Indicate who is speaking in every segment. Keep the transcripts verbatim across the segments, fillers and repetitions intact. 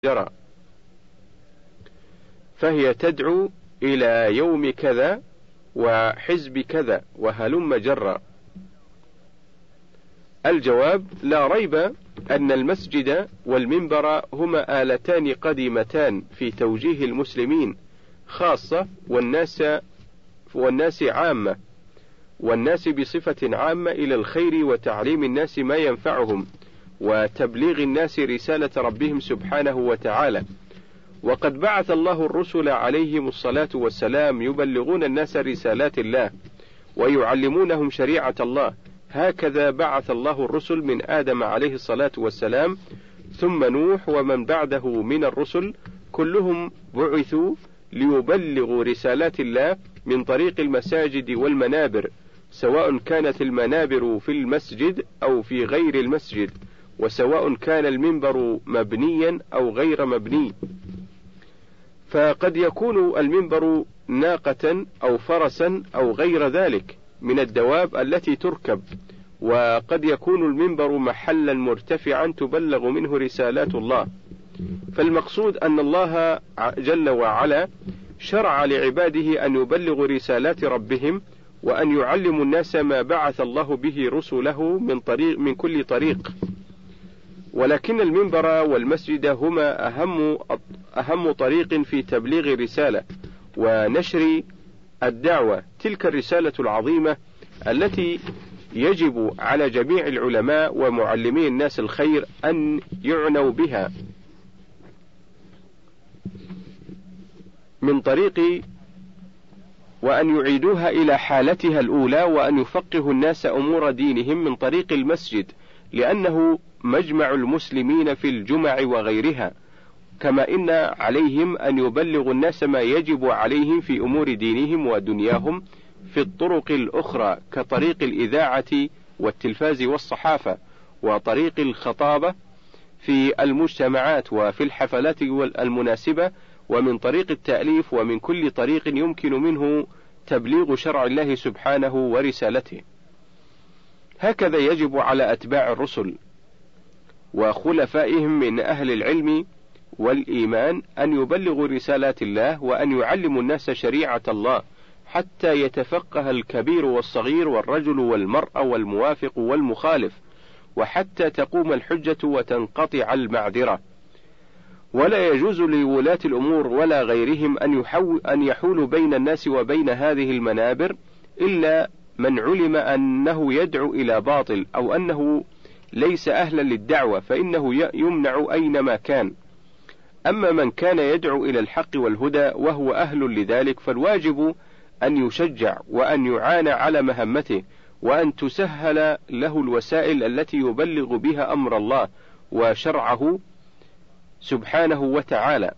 Speaker 1: جرى، فهي تدعو إلى يوم كذا وحزب كذا وهلم جرا. الجواب: لا ريب أن المسجد والمنبر هما آلتان قديمتان في توجيه المسلمين خاصة والناس والناس عامة، والناس بصفة عامة إلى الخير وتعليم الناس ما ينفعهم وتبليغ الناس رسالة ربهم سبحانه وتعالى. وقد بعث الله الرسل عليهم الصلاة والسلام يبلغون الناس رسالات الله ويعلمونهم شريعة الله. هكذا بعث الله الرسل من آدم عليه الصلاة والسلام ثم نوح ومن بعده من الرسل، كلهم بعثوا ليبلغوا رسالات الله من طريق المساجد والمنابر، سواء كانت المنابر في المسجد أو في غير المسجد، وسواء كان المنبر مبنيا أو غير مبني. فقد يكون المنبر ناقة أو فرسا أو غير ذلك من الدواب التي تركب، وقد يكون المنبر محلا مرتفعا تبلغ منه رسالات الله. فالمقصود أن الله جل وعلا شرع لعباده أن يبلغوا رسالات ربهم وأن يعلموا الناس ما بعث الله به رسله من طريق من كل طريق. ولكن المنبر والمسجد هما أهم أهم طريق في تبليغ الرسالة ونشر الدعوة، تلك الرسالة العظيمة التي يجب على جميع العلماء ومعلمي الناس الخير أن يعنوا بها من طريق وأن يعيدوها إلى حالتها الأولى، وأن يفقهوا الناس أمور دينهم من طريق المسجد، لأنه مجمع المسلمين في الجمع وغيرها، كما إن عليهم أن يبلغوا الناس ما يجب عليهم في أمور دينهم ودنياهم في الطرق الأخرى كطريق الإذاعة والتلفاز والصحافة، وطريق الخطابة في المجتمعات وفي الحفلات المناسبة، ومن طريق التأليف، ومن كل طريق يمكن منه تبليغ شرع الله سبحانه ورسالته. هكذا يجب على أتباع الرسل وخلفائهم من أهل العلم والإيمان أن يبلغوا رسالات الله وأن يعلموا الناس شريعة الله، حتى يتفقه الكبير والصغير والرجل والمرأة والموافق والمخالف، وحتى تقوم الحجة وتنقطع المعذرة. ولا يجوز لولاة الأمور ولا غيرهم أن, أن يحولوا بين الناس وبين هذه المنابر إلا من علم أنه يدعو إلى باطل أو أنه ليس أهلا للدعوة، فإنه يمنع أينما كان. أما من كان يدعو إلى الحق والهدى وهو أهل لذلك، فالواجب أن يشجع وأن يعان على مهمته، وأن تسهل له الوسائل التي يبلغ بها أمر الله وشرعه سبحانه وتعالى،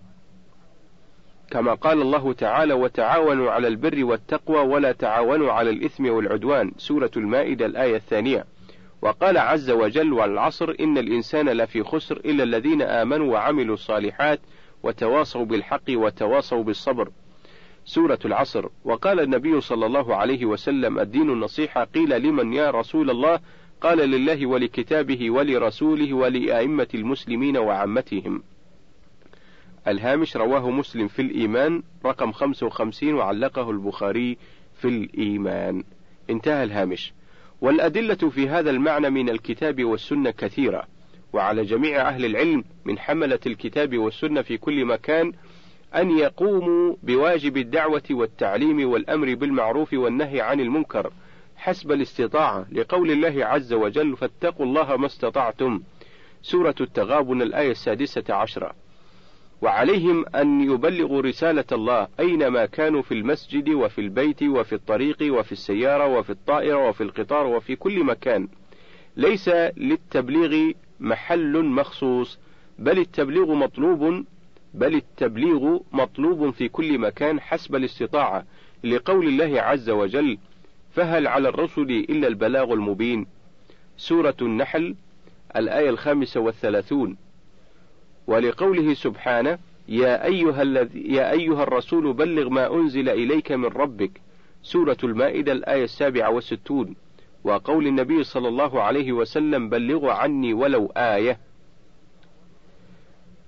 Speaker 1: كما قال الله تعالى: وتعاونوا على البر والتقوى ولا تعاونوا على الإثم والعدوان، سورة المائدة الآية الثانية. وقال عز وجل: والعصر إن الإنسان لفي خسر إلا الذين آمنوا وعملوا الصالحات وتواصوا بالحق وتواصوا بالصبر، سورة العصر. وقال النبي صلى الله عليه وسلم: الدين النصيحة. قيل: لمن يا رسول الله؟ قال: لله ولكتابه ولرسوله ولأئمة المسلمين وعامتهم. الهامش: رواه مسلم في الإيمان رقم خمسة وخمسين، وعلقه البخاري في الإيمان. انتهى الهامش. والأدلة في هذا المعنى من الكتاب والسنة كثيرة، وعلى جميع أهل العلم من حملة الكتاب والسنة في كل مكان أن يقوموا بواجب الدعوة والتعليم والأمر بالمعروف والنهي عن المنكر حسب الاستطاعة، لقول الله عز وجل: فاتقوا الله ما استطعتم، سورة التغابن الآية السادسة عشرة. وعليهم أن يبلغوا رسالة الله أينما كانوا، في المسجد وفي البيت وفي الطريق وفي السيارة وفي الطائرة وفي القطار وفي كل مكان. ليس للتبليغ محل مخصوص، بل التبليغ مطلوب بل التبليغ مطلوب في كل مكان حسب الاستطاعة، لقول الله عز وجل: فهل على الرسل إلا البلاغ المبين، سورة النحل الآية الخامسة والثلاثون. ولقوله سبحانه: يا أيها, الذي يا أيها الرسول بلغ ما أنزل إليك من ربك، سورة المائدة الآية السابعة والستون. وقول النبي صلى الله عليه وسلم: بلغوا عني ولو آية.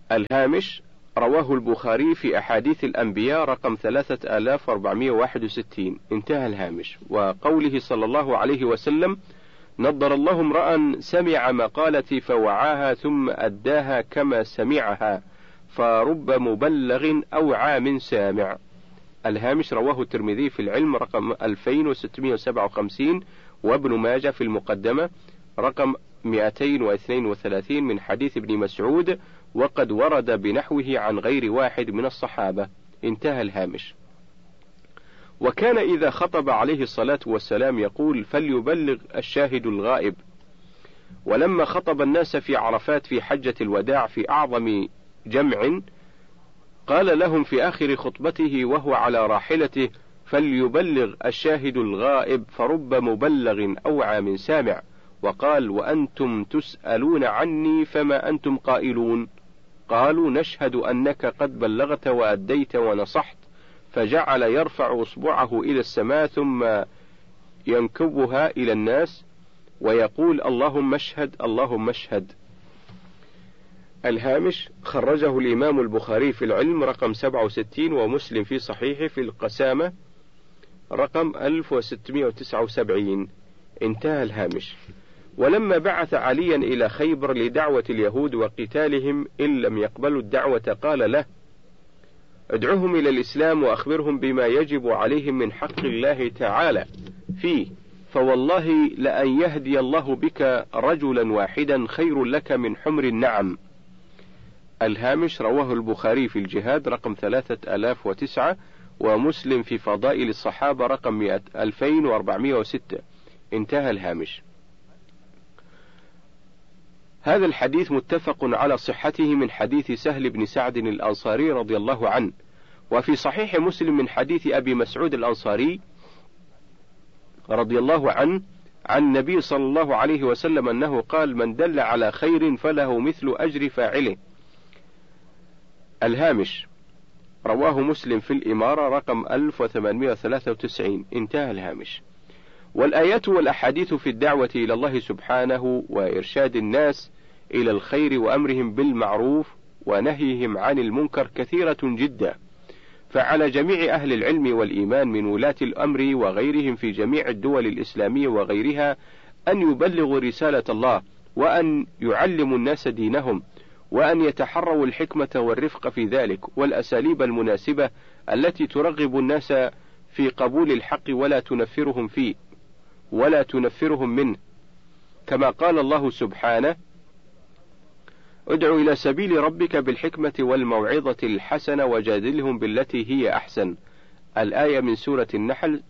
Speaker 1: الهامش: رواه البخاري في أحاديث الأنبياء رقم ثلاثة آلاف وأربعمائة وواحد وستين. انتهى الهامش. وقوله صلى الله عليه وسلم: نضر الله امرأ سمع مقالتي فوعاها ثم أداها كما سمعها فرب مبلغ أوعى من سامع. الهامش: رواه الترمذي في العلم رقم ألفين وستمائة وسبعة وخمسين، وابن ماجه في المقدمة رقم مئتين واثنين وثلاثين من حديث ابن مسعود، وقد ورد بنحوه عن غير واحد من الصحابة. انتهى الهامش. وكان إذا خطب عليه الصلاة والسلام يقول: فليبلغ الشاهد الغائب. ولما خطب الناس في عرفات في حجة الوداع في أعظم جمع قال لهم في آخر خطبته وهو على راحلته: فليبلغ الشاهد الغائب فرب مبلغ أوعى من سامع. وقال: وأنتم تسألون عني فما أنتم قائلون؟ قالوا: نشهد أنك قد بلغت وأديت ونصحت. فجعل يرفع إصبعه إلى السماء ثم ينكبها إلى الناس ويقول: اللهم اشهد اللهم اشهد. الهامش: خرجه الإمام البخاري في العلم رقم سبعة وستين، ومسلم في صحيحه في القسامة رقم ألف وستمائة وتسعة وسبعين. انتهى الهامش. ولما بعث عليا إلى خيبر لدعوة اليهود وقتالهم إن لم يقبلوا الدعوة قال له: ادعوهم إلى الإسلام وأخبرهم بما يجب عليهم من حق الله تعالى فيه، فوالله لأن يهدي الله بك رجلا واحدا خير لك من حمر النعم. الهامش: رواه البخاري في الجهاد رقم ثلاثة آلاف وتسعة، ومسلم في فضائل الصحابة رقم ألفين وأربعمائة وستة. انتهى الهامش. هذا الحديث متفق على صحته من حديث سهل بن سعد الأنصاري رضي الله عنه، وفي صحيح مسلم من حديث أبي مسعود الأنصاري رضي الله عنه عن النبي صلى الله عليه وسلم أنه قال: من دل على خير فله مثل أجر فاعله. الهامش: رواه مسلم في الإمارة رقم ألف وثمانمائة وثلاثة وتسعين. انتهى الهامش. والآيات والأحاديث في الدعوة إلى الله سبحانه وإرشاد الناس إلى الخير وأمرهم بالمعروف ونهيهم عن المنكر كثيرة جدا، فعلى جميع أهل العلم والإيمان من ولاة الأمر وغيرهم في جميع الدول الإسلامية وغيرها أن يبلغوا رسالة الله، وأن يعلموا الناس دينهم، وأن يتحروا الحكمة والرفق في ذلك والأساليب المناسبة التي ترغب الناس في قبول الحق ولا تنفرهم فيه ولا تنفرهم منه، كما قال الله سبحانه: ادع إلى سبيل ربك بالحكمة والموعظة الحسنة وجادلهم بالتي هي أحسن. الآية من سورة النحل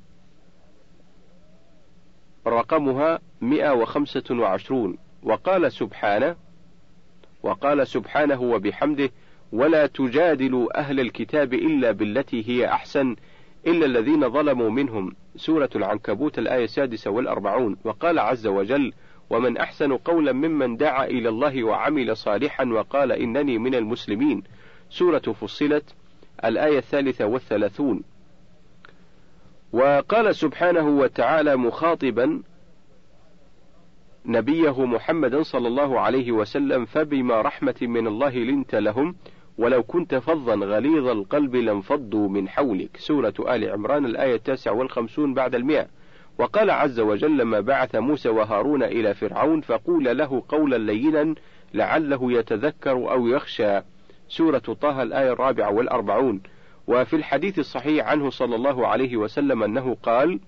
Speaker 1: رقمها مئة وخمسة وعشرون. وقال سبحانه وقال سبحانه وبحمده: ولا تجادلوا أهل الكتاب إلا بالتي هي أحسن إلا الذين ظلموا منهم. سورة العنكبوت الآية السادسة والأربعون. وقال عز وجل: ومن أحسن قولا ممن دعا إلى الله وعمل صالحا وقال إنني من المسلمين. سورة فصلت الآية الثالثة والثلاثون. وقال سبحانه وتعالى مخاطبا نبيه محمدا صلى الله عليه وسلم: فبما رحمة من الله لنت لهم ولو كنت فظا غليظ القلب لانفضوا من حولك. سورة آل عمران الآية التاسعة والخمسون بعد المئة. وقال عز وجل لما بعث موسى وهارون إلى فرعون: فقول له قولا لينا لعله يتذكر أو يخشى. سورة طه الآية الرابعة والأربعون. وفي الحديث الصحيح عنه صلى الله عليه وسلم أنه قال: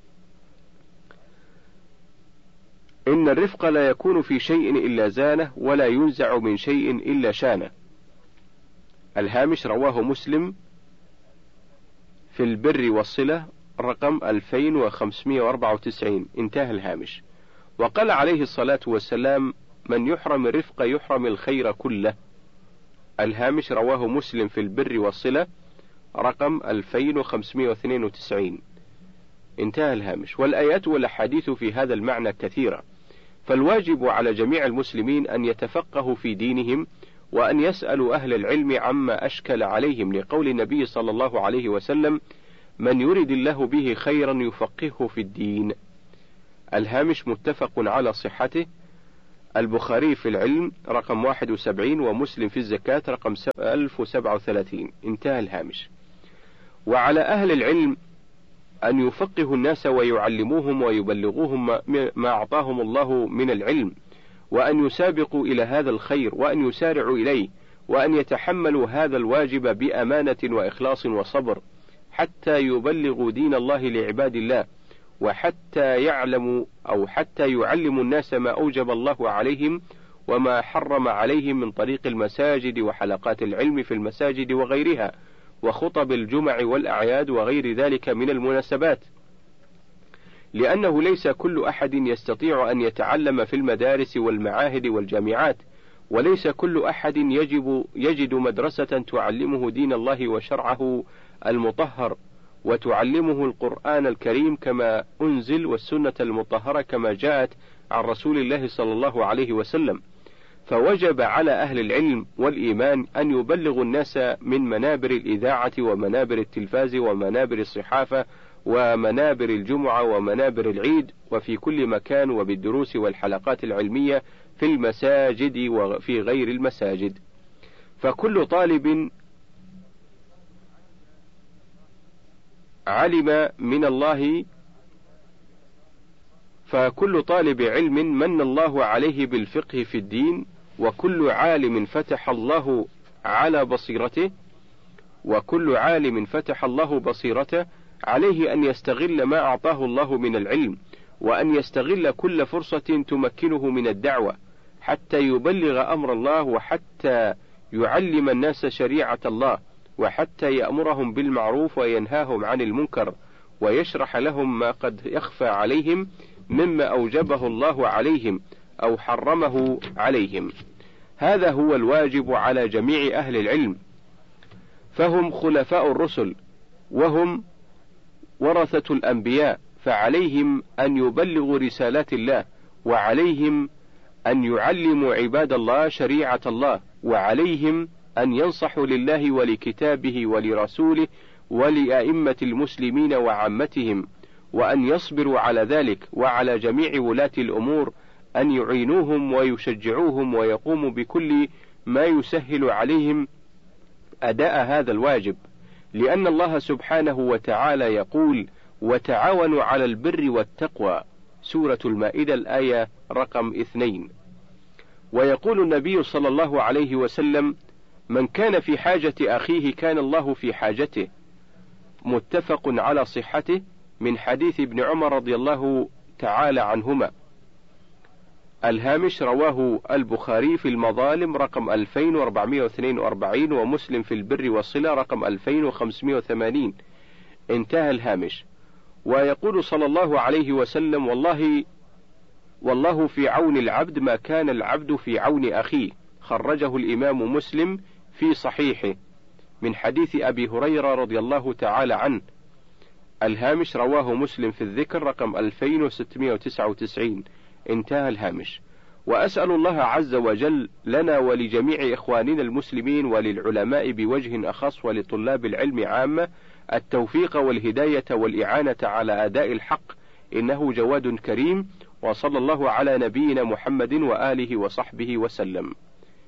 Speaker 1: إن الرفق لا يكون في شيء إلا زانه ولا ينزع من شيء إلا شانه. الهامش: رواه مسلم في البر والصلة رقم ألفين وخمسمائة وأربعة وتسعين. انتهى الهامش. وقال عليه الصلاة والسلام: من يحرم الرفق يحرم الخير كله. الهامش: رواه مسلم في البر والصلة رقم ألفين وخمسمائة واثنين وتسعين. انتهى الهامش. والآيات والأحاديث في هذا المعنى كثيرة، فالواجب على جميع المسلمين أن يتفقهوا في دينهم وأن يسألوا أهل العلم عما أشكل عليهم، لقول النبي صلى الله عليه وسلم: من يرد الله به خيرا يفقهه في الدين. الهامش متفق على صحته. البخاري في العلم رقم واحد وسبعين، ومسلم في الزكاة رقم ألف وسبعة وثلاثين. انتهى الهامش. وعلى أهل العلم أن يفقهوا الناس ويعلموهم ويبلغوهم ما أعطاهم الله من العلم، وأن يسابقوا إلى هذا الخير وأن يسارعوا إليه، وأن يتحملوا هذا الواجب بأمانة وإخلاص وصبر، حتى يبلغوا دين الله لعباد الله، وحتى يعلموا أو حتى يعلموا الناس ما أوجب الله عليهم وما حرم عليهم من طريق المساجد وحلقات العلم في المساجد وغيرها، وخطب الجمع والأعياد وغير ذلك من المناسبات، لأنه ليس كل أحد يستطيع أن يتعلم في المدارس والمعاهد والجامعات، وليس كل أحد يجب يجد مدرسة تعلمه دين الله وشرعه المطهر، وتعلمه القرآن الكريم كما أنزل والسنة المطهرة كما جاءت عن رسول الله صلى الله عليه وسلم. فوجب على أهل العلم والإيمان أن يبلغوا الناس من منابر الإذاعة ومنابر التلفاز ومنابر الصحافة ومنابر الجمعة ومنابر العيد وفي كل مكان، وبالدروس والحلقات العلمية في المساجد وفي غير المساجد. فكل طالب علم من الله فكل طالب علم من الله عليه بالفقه في الدين، وكل عالم فتح الله على بصيرته وكل عالم فتح الله بصيرته عليه أن يستغل ما أعطاه الله من العلم، وأن يستغل كل فرصة تمكنه من الدعوة حتى يبلغ أمر الله، وحتى يعلم الناس شريعة الله، وحتى يأمرهم بالمعروف وينهاهم عن المنكر، ويشرح لهم ما قد يخفى عليهم مما أوجبه الله عليهم أو حرمه عليهم. هذا هو الواجب على جميع أهل العلم، فهم خلفاء الرسل وهم ورثة الأنبياء، فعليهم أن يبلغوا رسالات الله، وعليهم أن يعلموا عباد الله شريعة الله، وعليهم أن ينصحوا لله ولكتابه ولرسوله ولأئمة المسلمين وعامتهم، وأن يصبروا على ذلك، وعلى جميع ولاة الأمور أن يعينوهم ويشجعوهم ويقوموا بكل ما يسهل عليهم أداء هذا الواجب، لأن الله سبحانه وتعالى يقول: وتعاونوا على البر والتقوى، سورة المائدة الآية رقم اثنين. ويقول النبي صلى الله عليه وسلم: من كان في حاجة أخيه كان الله في حاجته، متفق على صحته، من حديث ابن عمر رضي الله تعالى عنهما. الهامش رواه البخاري في المظالم رقم ألفين وأربعمائة واثنين وأربعين، ومسلم في البر والصلة رقم ألفين وخمسمائة وثمانين. انتهى الهامش. ويقول صلى الله عليه وسلم: والله والله في عون العبد ما كان العبد في عون أخيه، خرجه الإمام مسلم في صحيحه من حديث أبي هريرة رضي الله تعالى عنه. الهامش رواه مسلم في الذكر رقم ألفين وستمائة وتسعة وتسعين. انتهى الهامش. وأسأل الله عز وجل لنا ولجميع إخواننا المسلمين وللعلماء بوجه أخص ولطلاب العلم عامة التوفيق والهداية والإعانة على أداء الحق، إنه جواد كريم. وصلى الله على نبينا محمد وآله وصحبه وسلم.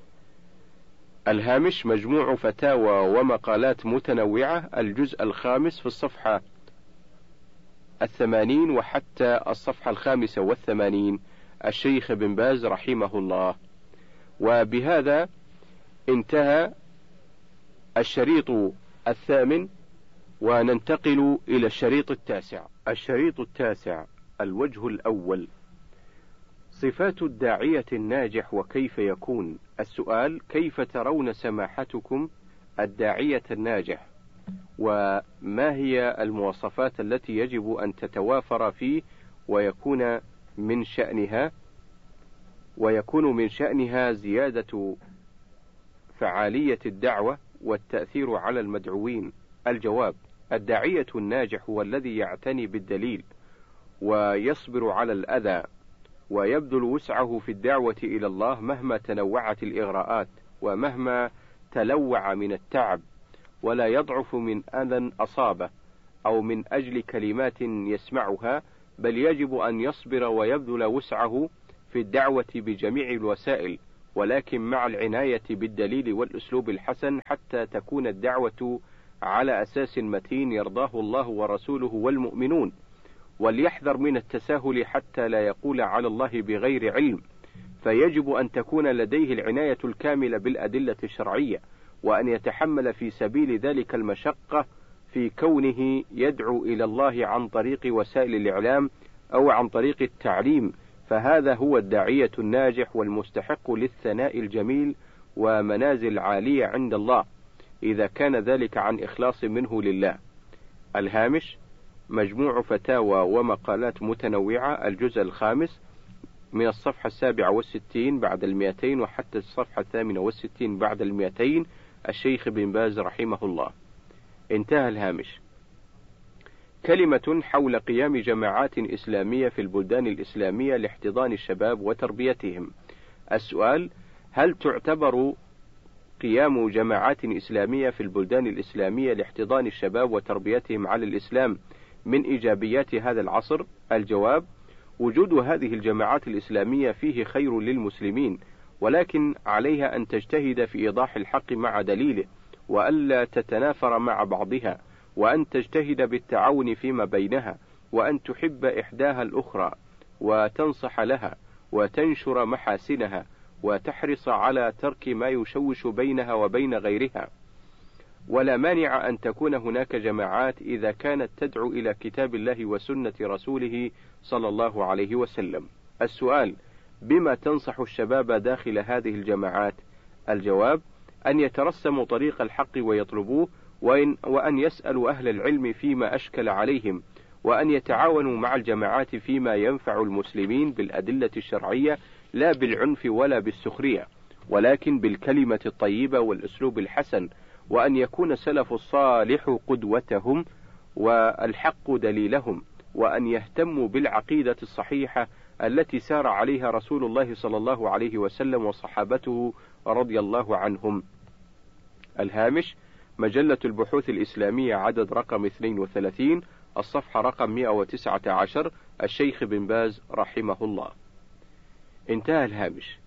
Speaker 1: الهامش مجموع فتاوى ومقالات متنوعة، الجزء الخامس في الصفحة الثمانين وحتى الصفحة الخامسة والثمانين، الشيخ بن باز رحمه الله. وبهذا انتهى الشريط الثامن، وننتقل إلى الشريط التاسع. الشريط التاسع: الوجه الأول، صفات الداعية الناجح وكيف يكون. السؤال: كيف ترون سماحتكم الداعية الناجح، وما هي المواصفات التي يجب أن تتوافر فيه ويكون من شأنها ويكون من شأنها زيادة فعالية الدعوة والتأثير على المدعوين؟ الجواب: الداعية الناجح هو الذي يعتني بالدليل ويصبر على الأذى ويبذل وسعه في الدعوة إلى الله مهما تنوعت الإغراءات ومهما تلوع من التعب، ولا يضعف من أذى أصابه أو من أجل كلمات يسمعها، بل يجب أن يصبر ويبذل وسعه في في الدعوة بجميع الوسائل، ولكن مع العناية بالدليل والأسلوب الحسن حتى تكون الدعوة على أساس متين يرضاه الله ورسوله والمؤمنون. وليحذر من التساهل حتى لا يقول على الله بغير علم، فيجب أن تكون لديه العناية الكاملة بالأدلة الشرعية، وأن يتحمل في سبيل ذلك المشقة في كونه يدعو إلى الله عن طريق وسائل الإعلام أو عن طريق التعليم، فهذا هو الداعية الناجح والمستحق للثناء الجميل ومنازل عالية عند الله، إذا كان ذلك عن إخلاص منه لله. الهامش: مجموع فتاوى ومقالات متنوعة، الجزء الخامس، من الصفحة السابعة والستين بعد المئتين وحتى الصفحة الثامنة والستين بعد المئتين، الشيخ بن باز رحمه الله. انتهى الهامش. كلمة حول قيام جماعات إسلامية في البلدان الإسلامية لاحتضان الشباب وتربيتهم. السؤال: هل تعتبر قيام جماعات إسلامية في البلدان الإسلامية لاحتضان الشباب وتربيتهم على الإسلام من إيجابيات هذا العصر؟ الجواب: وجود هذه الجماعات الإسلامية فيه خير للمسلمين، ولكن عليها أن تجتهد في إيضاح الحق مع دليله، وألا تتنافر مع بعضها، وأن تجتهد بالتعاون فيما بينها، وأن تحب إحداها الأخرى وتنصح لها وتنشر محاسنها، وتحرص على ترك ما يشوش بينها وبين غيرها. ولا مانع أن تكون هناك جماعات إذا كانت تدعو إلى كتاب الله وسنة رسوله صلى الله عليه وسلم. السؤال: بما تنصح الشباب داخل هذه الجماعات؟ الجواب: أن يترسموا طريق الحق ويطلبوه، وإن وأن يسألوا أهل العلم فيما أشكل عليهم، وأن يتعاونوا مع الجماعات فيما ينفع المسلمين بالأدلة الشرعية، لا بالعنف ولا بالسخرية، ولكن بالكلمة الطيبة والأسلوب الحسن، وأن يكون السلف الصالح قدوتهم والحق دليلهم، وأن يهتموا بالعقيدة الصحيحة التي سار عليها رسول الله صلى الله عليه وسلم وصحابته رضي الله عنهم. الهامش: مجلة البحوث الإسلامية عدد رقم اثنين وثلاثين، الصفحة رقم مئة وتسعة عشر، الشيخ بن باز رحمه الله. انتهى الهامش.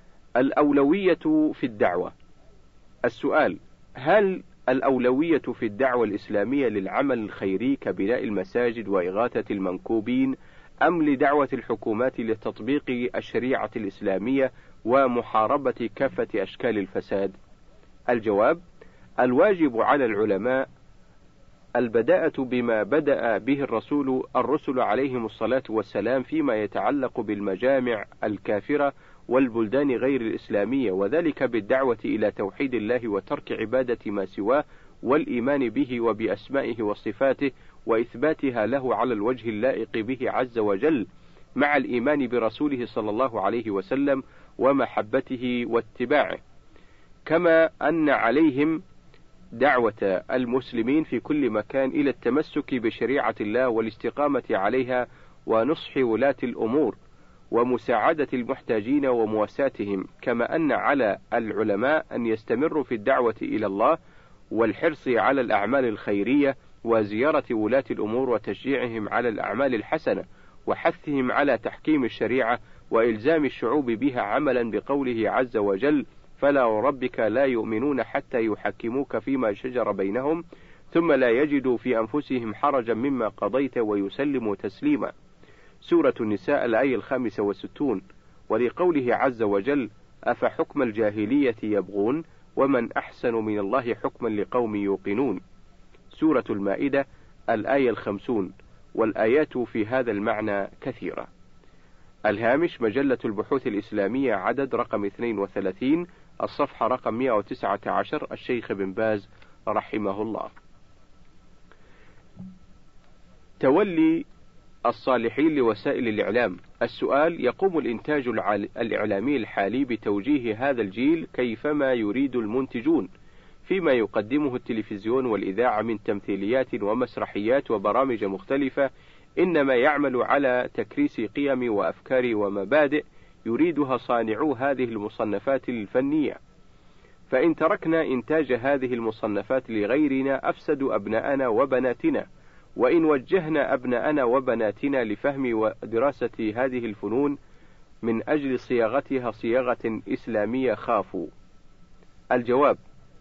Speaker 1: الأولوية في الدعوة. السؤال: هل الأولوية في الدعوة الإسلامية للعمل الخيري كبناء المساجد وإغاثة المنكوبين، أم لدعوة الحكومات لتطبيق الشريعة الإسلامية ومحاربة كافة أشكال الفساد؟ الجواب: الواجب على العلماء البداءة بما بدأ به الرسول الرسل عليهم الصلاة والسلام فيما يتعلق بالمجامع الكافرة والبلدان غير الإسلامية، وذلك بالدعوة إلى توحيد الله وترك عبادة ما سواه، والإيمان به وبأسمائه وصفاته وإثباتها له على الوجه اللائق به عز وجل، مع الإيمان برسوله صلى الله عليه وسلم ومحبته واتباعه. كما أن عليهم دعوة المسلمين في كل مكان إلى التمسك بشريعة الله والاستقامة عليها، ونصح ولاة الأمور ومساعدة المحتاجين ومواساتهم. كما أن على العلماء أن يستمروا في الدعوة إلى الله والحرص على الأعمال الخيرية وزيارة ولاة الأمور وتشجيعهم على الأعمال الحسنة وحثهم على تحكيم الشريعة وإلزام الشعوب بها، عملا بقوله عز وجل: فلا وربك لا يؤمنون حتى يحكموك فيما شجر بينهم ثم لا يجدوا في أنفسهم حرجا مما قضيت ويسلموا تسليما. سورة النساء الآية الخامسة والستون. ولقوله عز وجل: أفحكم الجاهلية يبغون ومن أحسن من الله حكما لقوم يوقنون. سورة المائدة الآية الخمسون. والآيات في هذا المعنى كثيرة. الهامش: مجلة البحوث الإسلامية عدد رقم اثنين وثلاثين، الصفحة رقم مئة وتسعة عشر، الشيخ بن باز رحمه الله. تولي الصالحين لوسائل الإعلام. السؤال: يقوم الإنتاج الإعلامي الحالي بتوجيه هذا الجيل كيفما يريد المنتجون فيما يقدمه التلفزيون والإذاعة من تمثيليات ومسرحيات وبرامج مختلفة، إنما يعمل على تكريس قيم وأفكار ومبادئ يريدها صانعو هذه المصنفات الفنية. فإن تركنا إنتاج هذه المصنفات لغيرنا أفسدوا أبناءنا وبناتنا، وإن وجهنا أبناءنا وبناتنا لفهم ودراسة هذه الفنون من أجل صياغتها صياغة إسلامية خافوا؟ الجواب: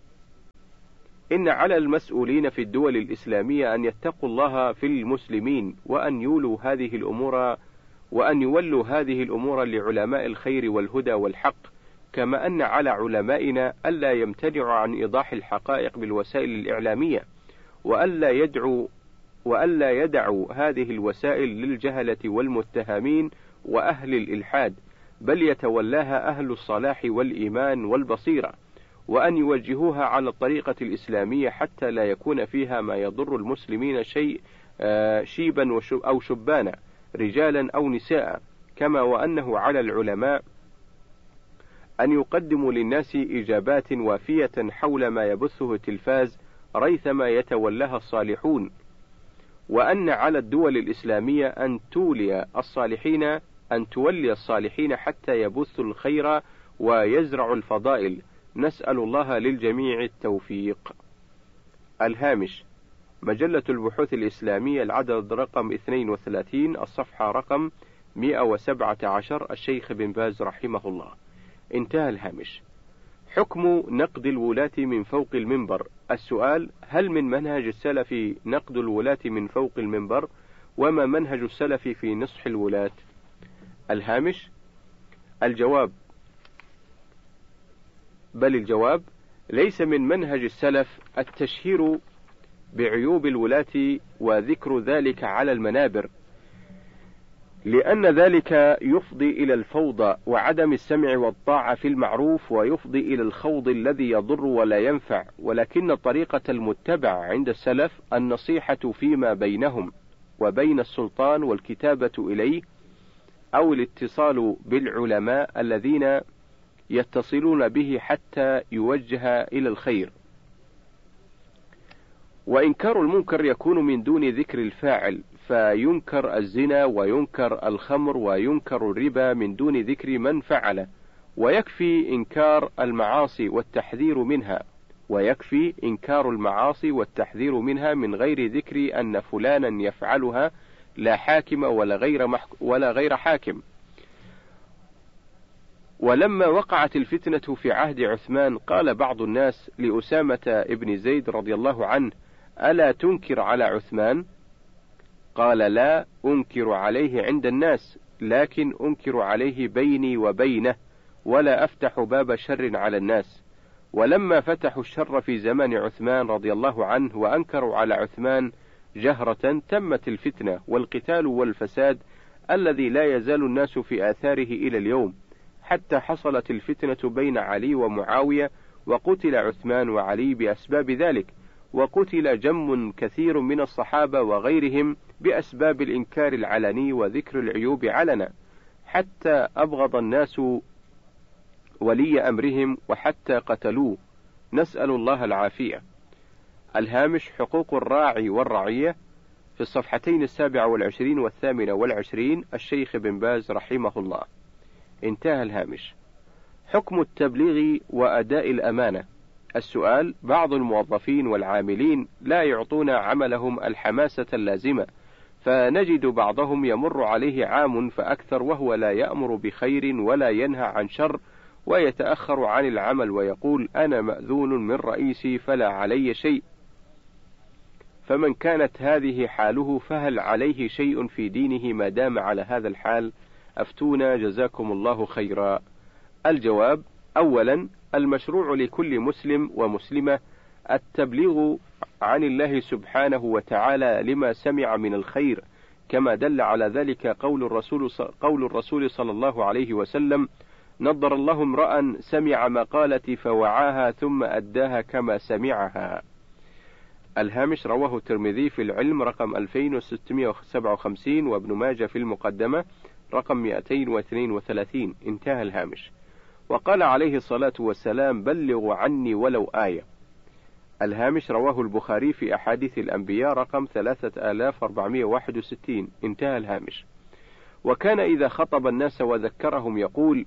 Speaker 1: إن على المسؤولين في الدول الإسلامية أن يتقوا الله في المسلمين، وأن يولوا هذه الأمور وأن يولوا هذه الأمور لعلماء الخير والهدى والحق، كما أن على علمائنا ألا يمتنعوا عن إيضاح الحقائق بالوسائل الإعلامية، وألا يدعوا وألا يدعوا هذه الوسائل للجهلة والمتهمين وأهل الإلحاد، بل يتولاها أهل الصلاح والإيمان والبصيرة، وأن يوجهوها على الطريقة الإسلامية حتى لا يكون فيها ما يضر المسلمين شيء شيبا أو شبانا، رجالا أو نساء، كما وأنه على العلماء أن يقدموا للناس إجابات وافية حول ما يبثه التلفاز ريثما يتولاها الصالحون، وأن على الدول الإسلامية أن تولي الصالحين أن تولي الصالحين حتى يبثوا الخير ويزرعوا الفضائل. نسأل الله للجميع التوفيق. الهامش: مجلة البحوث الإسلامية، العدد رقم اثنين وثلاثين، الصفحة رقم مئة وسبعة عشر، الشيخ بن باز رحمه الله. انتهى الهامش. حكم نقد الولاة من فوق المنبر. السؤال: هل من منهج السلف نقد الولاة من فوق المنبر؟ وما منهج السلف في نصح الولاة؟ الهامش. الجواب: بل الجواب: ليس من منهج السلف التشهير بعيوب الولاة وذكر ذلك على المنابر، لأن ذلك يفضي إلى الفوضى وعدم السمع والطاعة في المعروف، ويفضي إلى الخوض الذي يضر ولا ينفع، ولكن الطريقة المتبعة عند السلف النصيحة فيما بينهم وبين السلطان والكتابة إليه، أو الاتصال بالعلماء الذين يتصلون به حتى يوجه إلى الخير. وإنكار المنكر يكون من دون ذكر الفاعل، فينكر الزنا وينكر الخمر وينكر الربا من دون ذكر من فعله، ويكفي إنكار المعاصي والتحذير منها ويكفي إنكار المعاصي والتحذير منها من غير ذكر أن فلانا يفعلها، لا حاكم ولا غير محك ولا غير حاكم. ولما وقعت الفتنة في عهد عثمان قال بعض الناس لأسامة ابن زيد رضي الله عنه: ألا تنكر على عثمان؟ قال: لا أنكر عليه عند الناس، لكن أنكر عليه بيني وبينه، ولا أفتح باب شر على الناس. ولما فتحوا الشر في زمان عثمان رضي الله عنه وأنكروا على عثمان جهرة، تمت الفتنة والقتال والفساد الذي لا يزال الناس في آثاره إلى اليوم، حتى حصلت الفتنة بين علي ومعاوية، وقتل عثمان وعلي بأسباب ذلك، وقتل جم كثير من الصحابة وغيرهم بأسباب الإنكار العلني وذكر العيوب علنا، حتى أبغض الناس ولي أمرهم وحتى قتلوه، نسأل الله العافية. الهامش: حقوق الراعي والرعية، في الصفحتين السابعة والعشرين والثامنة والعشرين، الشيخ بن باز رحمه الله. انتهى الهامش. حكم التبليغ وأداء الأمانة. السؤال: بعض الموظفين والعاملين لا يعطون عملهم الحماسة اللازمة، فنجد بعضهم يمر عليه عام فأكثر وهو لا يأمر بخير ولا ينهى عن شر، ويتأخر عن العمل ويقول: أنا مأذون من رئيسي فلا علي شيء. فمن كانت هذه حاله فهل عليه شيء في دينه ما دام على هذا الحال؟ أفتونا جزاكم الله خيرا. الجواب: أولا، المشروع لكل مسلم ومسلمة التبليغ عن الله سبحانه وتعالى لما سمع من الخير، كما دل على ذلك قول الرسول قول الرسول صلى الله عليه وسلم: نضر الله امرأ سمع مقالتي فوعاها ثم أداها كما سمعها. الهامش: رواه الترمذي في العلم رقم ألفين وستمائة وسبعة وخمسين، وابن ماجه في المقدمة رقم مئتين واثنين وثلاثين. انتهى الهامش. وقال عليه الصلاة والسلام: بلغوا عني ولو آية. الهامش: رواه البخاري في أحاديث الأنبياء رقم ثلاثة آلاف وأربعمائة وواحد وستين. انتهى الهامش. وكان إذا خطب الناس وذكرهم يقول: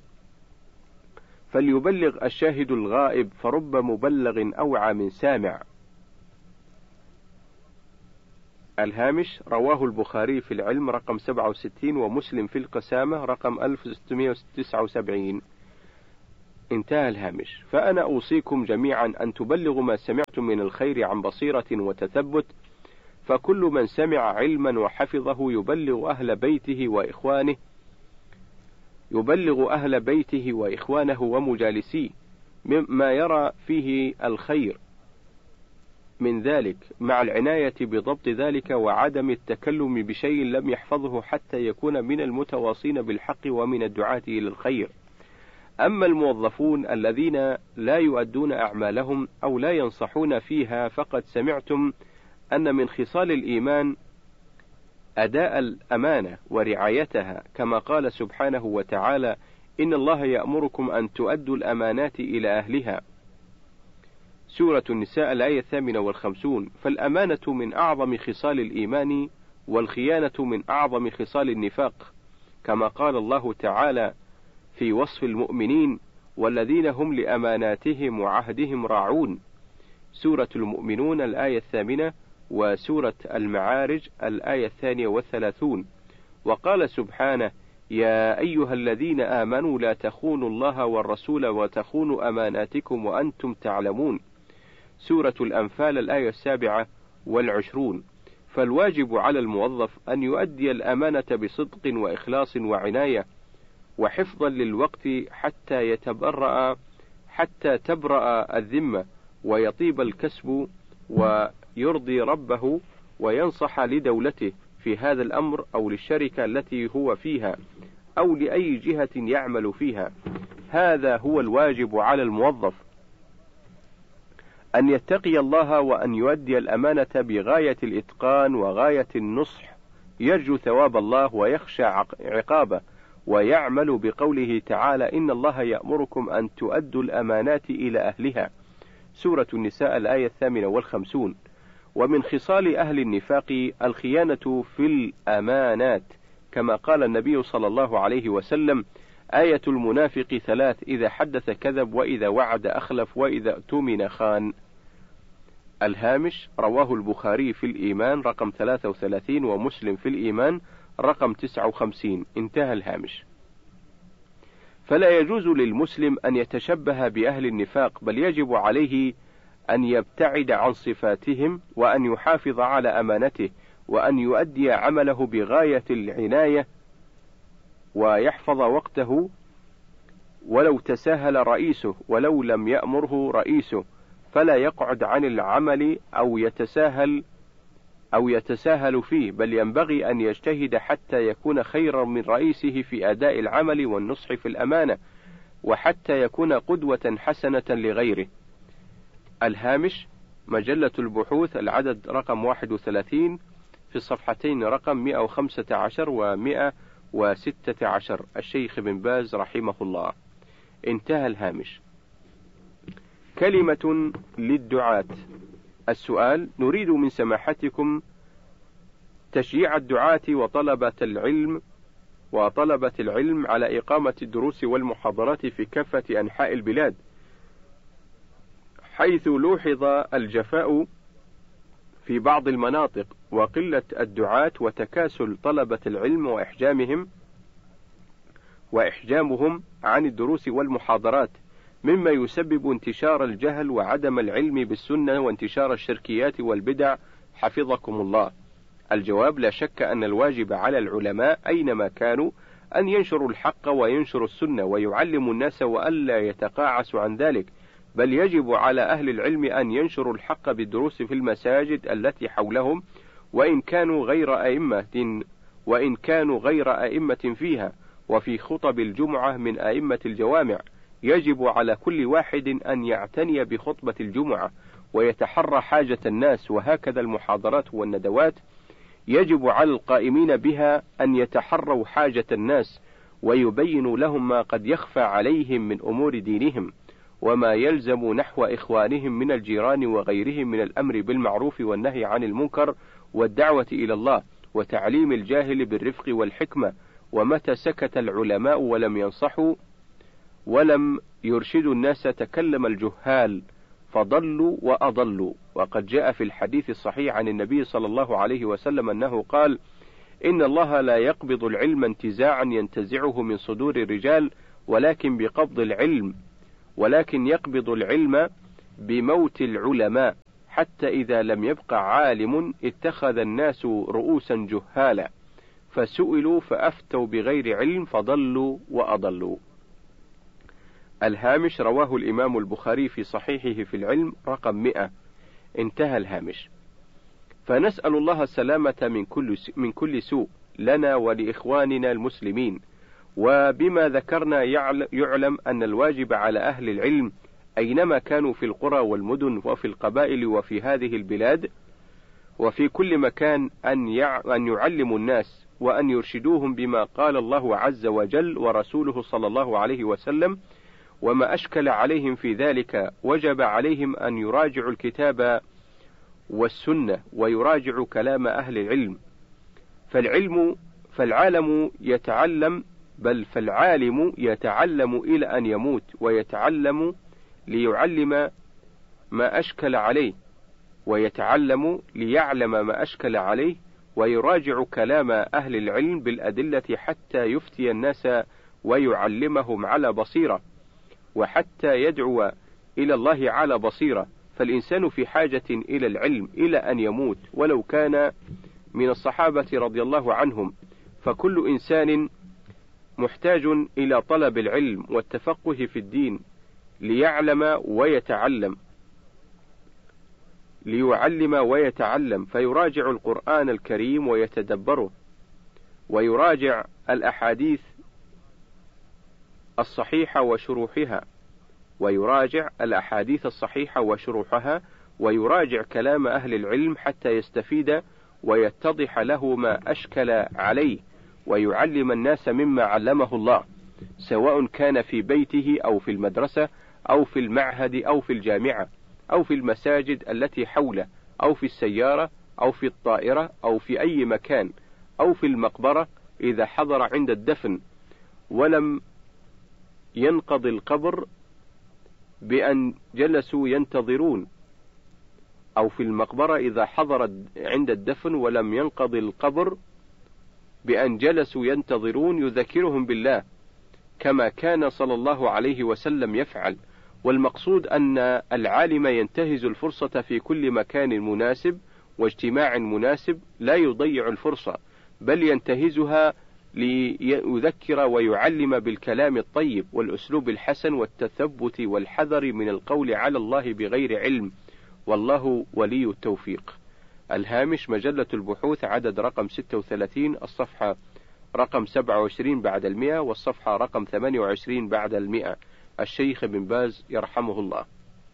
Speaker 1: فليبلغ الشاهد الغائب، فرب مبلغ أوعى من سامع. الهامش: رواه البخاري في العلم رقم سبعة وستين، ومسلم في القسامة رقم ألف وستمائة وتسعة وسبعين. انتهى الهامش. فأنا أوصيكم جميعا أن تبلغوا ما سمعتم من الخير عن بصيرة وتثبت، فكل من سمع علما وحفظه يبلغ أهل بيته وإخوانه يبلغ أهل بيته وإخوانه ومجالسيه مما يرى فيه الخير من ذلك، مع العناية بضبط ذلك وعدم التكلم بشيء لم يحفظه حتى يكون من المتواصين بالحق ومن الدعاة إلى الخير. أما الموظفون الذين لا يؤدون أعمالهم أو لا ينصحون فيها، فقد سمعتم أن من خصال الإيمان أداء الأمانة ورعايتها، كما قال سبحانه وتعالى: إن الله يأمركم أن تؤدوا الأمانات إلى أهلها. سورة النساء الآية الثامنة والخمسون. فالأمانة من أعظم خصال الإيمان، والخيانة من أعظم خصال النفاق، كما قال الله تعالى في وصف المؤمنين: والذين هم لأماناتهم وعهدهم راعون. سورة المؤمنون الآية الثامنة، وسورة المعارج الآية الثانية والثلاثون. وقال سبحانه: يا أيها الذين آمنوا لا تخونوا الله والرسول وتخونوا أماناتكم وأنتم تعلمون. سورة الأنفال الآية السابعة والعشرون. فالواجب على الموظف أن يؤدي الأمانة بصدق وإخلاص وعناية وحفظا للوقت حتى يتبرأ حتى تبرأ الذمة ويطيب الكسب ويرضي ربه، وينصح لدولته في هذا الأمر أو للشركة التي هو فيها أو لأي جهة يعمل فيها. هذا هو الواجب على الموظف، أن يتقي الله وأن يؤدي الأمانة بغاية الإتقان وغاية النصح، يرجو ثواب الله ويخشى عقابه، ويعمل بقوله تعالى: إن الله يأمركم أن تؤدوا الأمانات إلى أهلها. سورة النساء الآية الثامنة والخمسون. ومن خصال أهل النفاق الخيانة في الأمانات، كما قال النبي صلى الله عليه وسلم: آية المنافق ثلاث: إذا حدث كذب، وإذا وعد أخلف، وإذا اؤتمن خان. الهامش: رواه البخاري في الإيمان رقم ثلاثة وثلاثين، ومسلم في الإيمان رقم تسعة وخمسين. انتهى الهامش. فلا يجوز للمسلم أن يتشبه بأهل النفاق، بل يجب عليه أن يبتعد عن صفاتهم، وأن يحافظ على أمانته، وأن يؤدي عمله بغاية العناية، ويحفظ وقته ولو تساهل رئيسه ولو لم يأمره رئيسه، فلا يقعد عن العمل أو يتساهل أو يتساهل فيه، بل ينبغي أن يجتهد حتى يكون خيرا من رئيسه في أداء العمل والنصح في الأمانة، وحتى يكون قدوة حسنة لغيره. الهامش: مجلة البحوث العدد رقم واحد وثلاثين، في الصفحتين رقم مئة وخمسة عشر ومئة وستة عشر، الشيخ بن باز رحمه الله. انتهى الهامش. كلمة للدعاة. السؤال: نريد من سماحتكم تشجيع الدعاة وطلبة العلم وطلبة العلم على إقامة الدروس والمحاضرات في كافة أنحاء البلاد، حيث لوحظ الجفاء في بعض المناطق وقلة الدعاة وتكاسل طلبة العلم وإحجامهم وإحجامهم عن الدروس والمحاضرات، مما يسبب انتشار الجهل وعدم العلم بالسنة وانتشار الشركيات والبدع، حفظكم الله. الجواب: لا شك أن الواجب على العلماء أينما كانوا أن ينشروا الحق وينشروا السنة ويعلموا الناس، وألا يتقاعسوا عن ذلك، بل يجب على أهل العلم أن ينشروا الحق بالدروس في المساجد التي حولهم، وإن كانوا غير أئمة وإن كانوا غير أئمة فيها، وفي خطب الجمعة من أئمة الجوامع. يجب على كل واحد أن يعتني بخطبة الجمعة ويتحرى حاجة الناس، وهكذا المحاضرات والندوات يجب على القائمين بها أن يتحروا حاجة الناس، ويبينوا لهم ما قد يخفى عليهم من أمور دينهم، وما يلزم نحو إخوانهم من الجيران وغيرهم من الأمر بالمعروف والنهي عن المنكر والدعوة إلى الله، وتعليم الجاهل بالرفق والحكمة. ومتى سكت العلماء ولم ينصحوا ولم يرشدوا الناس تكلم الجهال، فضلوا وأضلوا. وقد جاء في الحديث الصحيح عن النبي صلى الله عليه وسلم أنه قال: إن الله لا يقبض العلم انتزاعا ينتزعه من صدور الرجال، ولكن بقبض العلم ولكن يقبض العلم بموت العلماء، حتى إذا لم يبق عالم اتخذ الناس رؤوسا جهالا، فسئلوا فأفتوا بغير علم فضلوا وأضلوا. الهامش: رواه الإمام البخاري في صحيحه في العلم رقم مئة. انتهى الهامش. فنسأل الله السلامة من كل من كل سوء لنا ولإخواننا المسلمين. وبما ذكرنا يعلم أن الواجب على أهل العلم أينما كانوا في القرى والمدن وفي القبائل وفي هذه البلاد وفي كل مكان أن أن يعلموا الناس وأن يرشدوهم بما قال الله عز وجل ورسوله صلى الله عليه وسلم، وما أشكل عليهم في ذلك وجب عليهم أن يراجعوا الكتاب والسنة ويراجعوا كلام أهل العلم. فالعلم فالعالم يتعلم بل فالعالم يتعلم إلى أن يموت، ويتعلم ليعلم ما أشكل عليه، ويتعلم ليعلم ما أشكل عليه، ويراجع كلام أهل العلم بالأدلة حتى يفتي الناس ويعلمهم على بصيرة، وحتى يدعو إلى الله على بصيرة. فالإنسان في حاجة إلى العلم إلى أن يموت، ولو كان من الصحابة رضي الله عنهم. فكل إنسان محتاج إلى طلب العلم والتفقه في الدين ليعلم ويتعلم ليعلم ويتعلم فيراجع القرآن الكريم ويتدبره، ويراجع الأحاديث الصحيحة وشروحها ويراجع الأحاديث الصحيحة وشروحها ويراجع كلام أهل العلم حتى يستفيد ويتضح له ما أشكل عليه، ويعلم الناس مما علمه الله، سواء كان في بيته أو في المدرسة أو في المعهد أو في الجامعة أو في المساجد التي حوله أو في السيارة أو في الطائرة أو في أي مكان أو في المقبرة إذا حضر عند الدفن ولم ينقض القبر بأن جلسوا ينتظرون، أو في المقبرة إذا حضر عند الدفن ولم ينقض القبر بأن جلسوا ينتظرون، يذكرهم بالله كما كان صلى الله عليه وسلم يفعل. والمقصود أن العالم ينتهز الفرصة في كل مكان مناسب واجتماع مناسب، لا يضيع الفرصة بل ينتهزها ليذكر ويعلم بالكلام الطيب والأسلوب الحسن والتثبت والحذر من القول على الله بغير علم، والله ولي التوفيق. الهامش: مجلة البحوث عدد رقم ستة وثلاثين، الصفحة رقم سبعة وعشرين بعد المئة، والصفحة رقم ثمانية وعشرين بعد المئة، الشيخ بن باز يرحمه الله.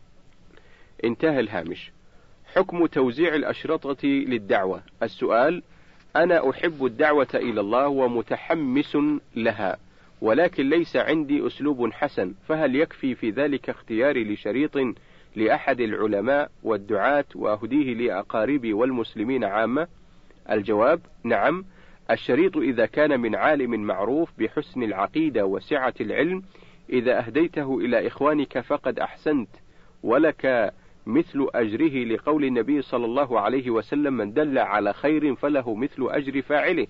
Speaker 1: انتهى الهامش. حكم توزيع الأشرطة للدعوة. السؤال: أنا أحب الدعوة إلى الله ومتحمس لها، ولكن ليس عندي أسلوب حسن، فهل يكفي في ذلك اختياري لشريط لأحد العلماء والدعاة وأهديه لأقاربي والمسلمين عامة؟ الجواب: نعم، الشريط إذا كان من عالم معروف بحسن العقيدة وسعة العلم، إذا أهديته إلى إخوانك فقد أحسنت، ولك مثل أجره، لقول النبي صلى الله عليه وسلم: من دل على خير فله مثل أجر فاعله.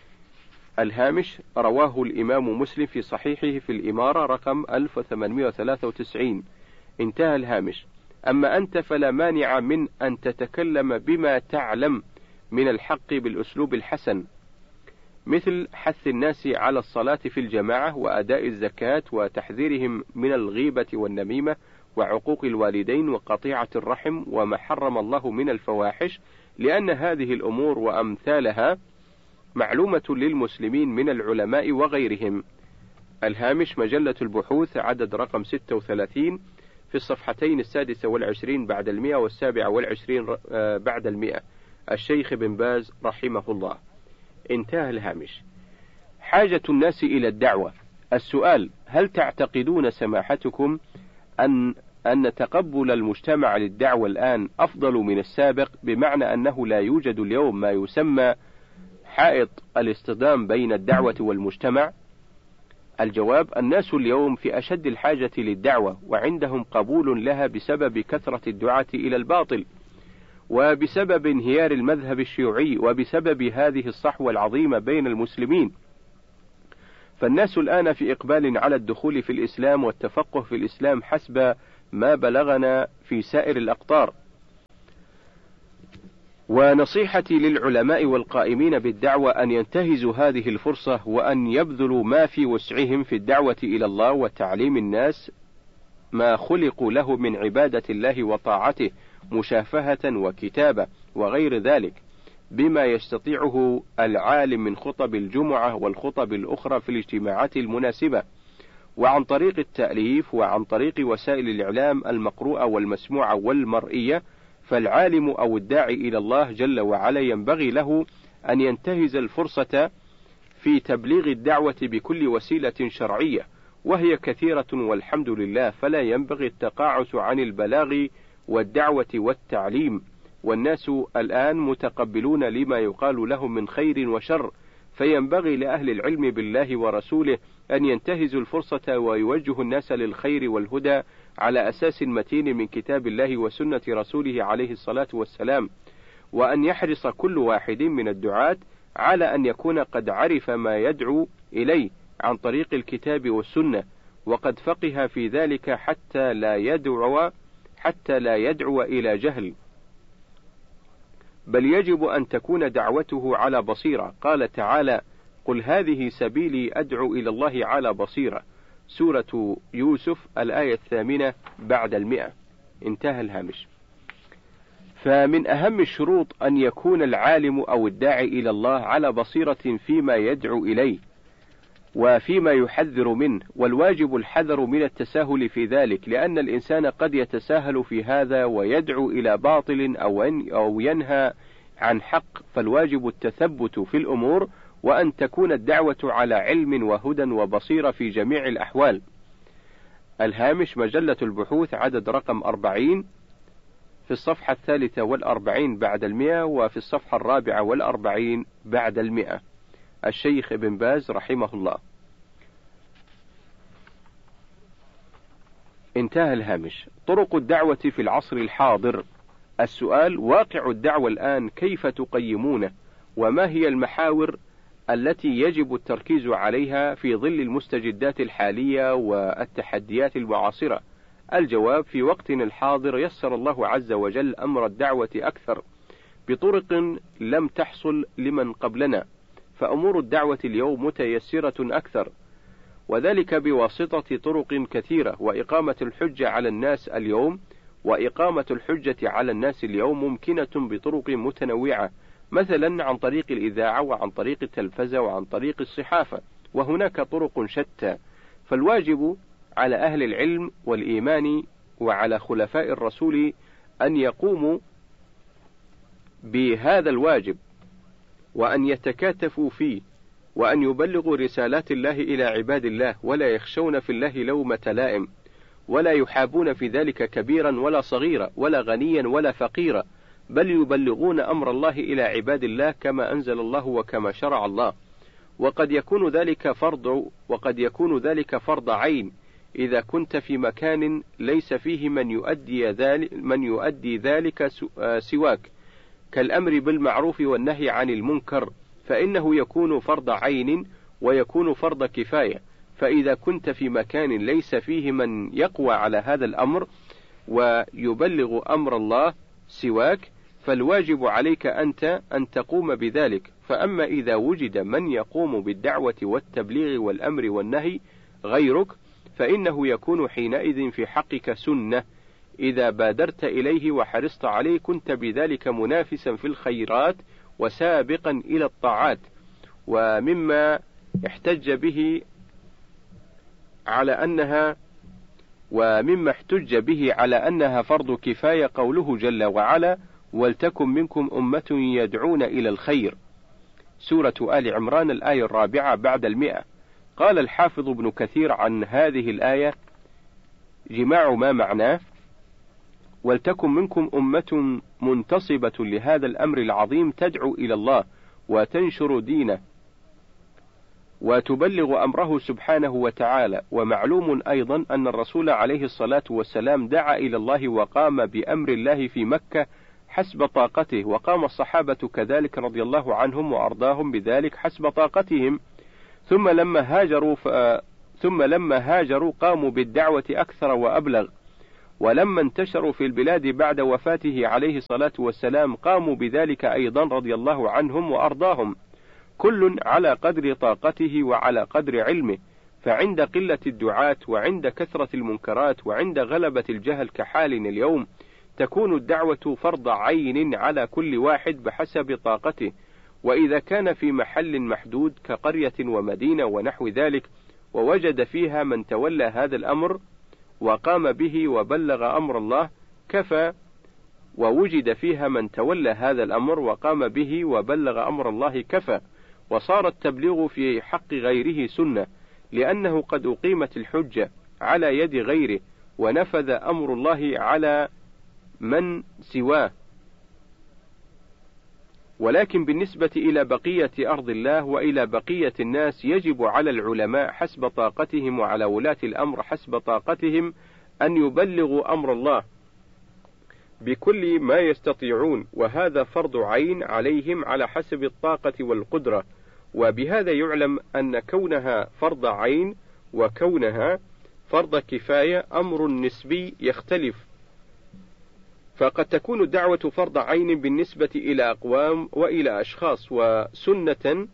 Speaker 1: الهامش: رواه الإمام مسلم في صحيحه في الإمارة رقم ألف وثمانمئة وثلاثة وتسعين. انتهى الهامش. أما أنت فلا مانع من أن تتكلم بما تعلم من الحق بالأسلوب الحسن، مثل حث الناس على الصلاة في الجماعة وأداء الزكاة وتحذيرهم من الغيبة والنميمة وعقوق الوالدين وقطيعة الرحم وما حرم الله من الفواحش، لأن هذه الأمور وأمثالها معلومة للمسلمين من العلماء وغيرهم. الهامش: مجلة البحوث عدد رقم ستة وثلاثين، في الصفحتين السادسة والعشرين بعد المئة والسابعة والعشرين بعد المئة، الشيخ بن باز رحمه الله. انتهى الهامش. حاجة الناس إلى الدعوة. السؤال: هل تعتقدون سماحتكم أن أن تقبل المجتمع للدعوة الآن أفضل من السابق، بمعنى أنه لا يوجد اليوم ما يسمى حائط الاصطدام بين الدعوة والمجتمع؟ الجواب: الناس اليوم في أشد الحاجة للدعوة، وعندهم قبول لها بسبب كثرة الدعاة إلى الباطل، وبسبب انهيار المذهب الشيوعي، وبسبب هذه الصحوة العظيمة بين المسلمين. فالناس الآن في إقبال على الدخول في الإسلام والتفقه في الإسلام حسب ما بلغنا في سائر الأقطار. ونصيحتي للعلماء والقائمين بالدعوة أن ينتهزوا هذه الفرصة، وأن يبذلوا ما في وسعهم في الدعوة إلى الله وتعليم الناس ما خلقوا له من عبادة الله وطاعته، مشافهة وكتابة وغير ذلك، بما يستطيعه العالم من خطب الجمعة والخطب الأخرى في الاجتماعات المناسبة، وعن طريق التأليف، وعن طريق وسائل الإعلام المقروءة والمسموعة والمرئية. فالعالم أو الداعي إلى الله جل وعلا ينبغي له أن ينتهز الفرصة في تبليغ الدعوة بكل وسيلة شرعية، وهي كثيرة والحمد لله، فلا ينبغي التقاعس عن البلاغ والدعوة والتعليم. والناس الآن متقبلون لما يقال لهم من خير وشر، فينبغي لأهل العلم بالله ورسوله أن ينتهزوا الفرصة ويوجهوا الناس للخير والهدى على أساس متين من كتاب الله وسنة رسوله عليه الصلاة والسلام، وأن يحرص كل واحد من الدعاة على أن يكون قد عرف ما يدعو إليه عن طريق الكتاب والسنة، وقد فقه في ذلك حتى لا يدعو حتى لا يدعو إلى جهل، بل يجب أن تكون دعوته على بصيرة. قال تعالى: قل هذه سبيلي أدعو إلى الله على بصيرة، سورة يوسف الآية الثامنة بعد المئة. انتهى الهامش. فمن أهم الشروط أن يكون العالم أو الداعي إلى الله على بصيرة فيما يدعو إليه وفيما يحذر منه، والواجب الحذر من التساهل في ذلك، لأن الإنسان قد يتساهل في هذا ويدعو إلى باطل أو ينهى عن حق، فالواجب التثبت في الأمور، وأن تكون الدعوة على علم وهدى وبصيرة في جميع الأحوال. الهامش: مجلة البحوث عدد رقم أربعين، في الصفحة الثالثة والأربعين بعد المئة، وفي الصفحة الرابعة والأربعين بعد المئة. الشيخ ابن باز رحمه الله. انتهى الهامش. طرق الدعوة في العصر الحاضر. السؤال: واقع الدعوة الآن كيف تقيمونه؟ وما هي المحاور التي يجب التركيز عليها في ظل المستجدات الحالية والتحديات المعاصرة؟ الجواب: في وقتنا الحاضر يسر الله عز وجل أمر الدعوة أكثر بطرق لم تحصل لمن قبلنا، فأمور الدعوة اليوم متيسرة أكثر، وذلك بواسطة طرق كثيرة. وإقامة الحجة على الناس اليوم وإقامة الحجة على الناس اليوم ممكنة بطرق متنوعة، مثلا عن طريق الإذاعة، وعن طريق التلفزة، وعن طريق الصحافة، وهناك طرق شتى. فالواجب على أهل العلم والإيمان وعلى خلفاء الرسول أن يقوموا بهذا الواجب، وأن يتكاتفوا فيه، وأن يبلغوا رسالات الله إلى عباد الله، ولا يخشون في الله لومة لائم، ولا يحابون في ذلك كبيرا ولا صغيرا، ولا غنيا ولا فقيرا، بل يبلغون أمر الله إلى عباد الله كما أنزل الله وكما شرع الله. وقد يكون ذلك فرض وقد يكون ذلك فرض عين إذا كنت في مكان ليس فيه من يؤدي ذلك من يؤدي ذلك سواك، كالأمر بالمعروف والنهي عن المنكر، فإنه يكون فرض عين ويكون فرض كفاية. فإذا كنت في مكان ليس فيه من يقوى على هذا الأمر ويبلغ أمر الله سواك، فالواجب عليك أنت أن تقوم بذلك. فأما إذا وجد من يقوم بالدعوة والتبليغ والأمر والنهي غيرك، فإنه يكون حينئذ في حقك سنة، إذا بادرت إليه وحرصت عليه كنت بذلك منافسا في الخيرات وسابقا إلى الطاعات. ومما احتج به على أنها ومما احتج به على أنها فرض كفاية قوله جل وعلا: ولتكن منكم أمة يدعون إلى الخير، سورة آل عمران الآية الرابعة بعد المئة. قال الحافظ ابن كثير عن هذه الآية: جماع ما معناه: ولتكن منكم أمة منتصبة لهذا الأمر العظيم تدعو إلى الله وتنشر دينه وتبلغ أمره سبحانه وتعالى. ومعلوم أيضا أن الرسول عليه الصلاة والسلام دعا إلى الله وقام بأمر الله في مكة حسب طاقته، وقام الصحابة كذلك رضي الله عنهم وأرضاهم بذلك حسب طاقتهم. ثم لما هاجروا ف... ثم لما هاجروا قاموا بالدعوة أكثر وأبلغ. ولما انتشروا في البلاد بعد وفاته عليه الصلاة والسلام قاموا بذلك أيضا رضي الله عنهم وأرضاهم، كل على قدر طاقته وعلى قدر علمه. فعند قلة الدعاة وعند كثرة المنكرات وعند غلبة الجهل كحالنا اليوم تكون الدعوة فرض عين على كل واحد بحسب طاقته. وإذا كان في محل محدود كقرية ومدينة ونحو ذلك ووجد فيها من تولى هذا الأمر وقام به وبلغ أمر الله كفى، ووجد فيها من تولى هذا الأمر وقام به وبلغ أمر الله كفى. وصار التبليغ في حق غيره سنة، لأنه قد أقيمت الحجة على يد غيره ونفذ أمر الله على من سواه. ولكن بالنسبة إلى بقية أرض الله وإلى بقية الناس يجب على العلماء حسب طاقتهم وعلى ولاة الأمر حسب طاقتهم أن يبلغوا أمر الله بكل ما يستطيعون، وهذا فرض عين عليهم على حسب الطاقة والقدرة. وبهذا يعلم أن كونها فرض عين وكونها فرض كفاية أمر نسبي يختلف، فقد تكون الدعوة فرض عين بالنسبة إلى أقوام وإلى أشخاص، وسنة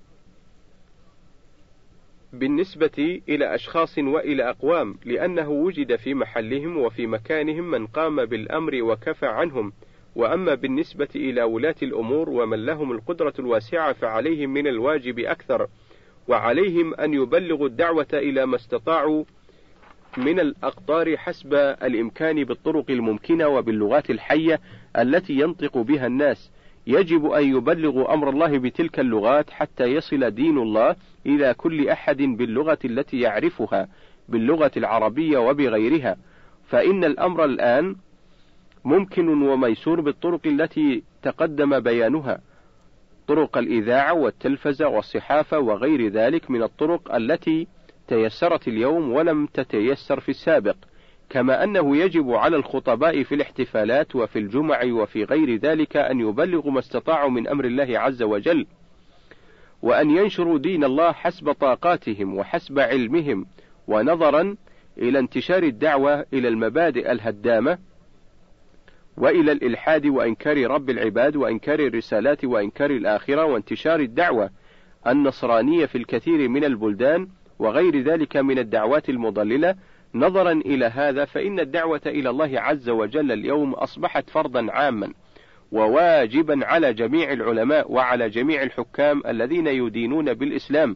Speaker 1: بالنسبة إلى أشخاص وإلى أقوام، لأنه وجد في محلهم وفي مكانهم من قام بالأمر وكفى عنهم. وأما بالنسبة إلى ولاة الأمور ومن لهم القدرة الواسعة فعليهم من الواجب أكثر، وعليهم أن يبلغوا الدعوة إلى ما استطاعوا من الأقطار حسب الإمكان بالطرق الممكنة وباللغات الحية التي ينطق بها الناس. يجب أن يبلغوا أمر الله بتلك اللغات حتى يصل دين الله إلى كل أحد باللغة التي يعرفها، باللغة العربية وبغيرها. فإن الأمر الآن ممكن وميسور بالطرق التي تقدم بيانها، طرق الإذاعة والتلفزة والصحافة وغير ذلك من الطرق التي تيسرت اليوم ولم تتيسر في السابق. كما أنه يجب على الخطباء في الاحتفالات وفي الجمع وفي غير ذلك أن يبلغوا ما استطاعوا من أمر الله عز وجل، وأن ينشروا دين الله حسب طاقاتهم وحسب علمهم، ونظرا إلى انتشار الدعوة إلى المبادئ الهدامة وإلى الإلحاد وإنكار رب العباد وإنكار الرسالات وإنكار الآخرة، وانتشار الدعوة النصرانية في الكثير من البلدان وغير ذلك من الدعوات المضللة. نظرا إلى هذا فإن الدعوة إلى الله عز وجل اليوم أصبحت فرضا عاما وواجبا على جميع العلماء وعلى جميع الحكام الذين يدينون بالإسلام.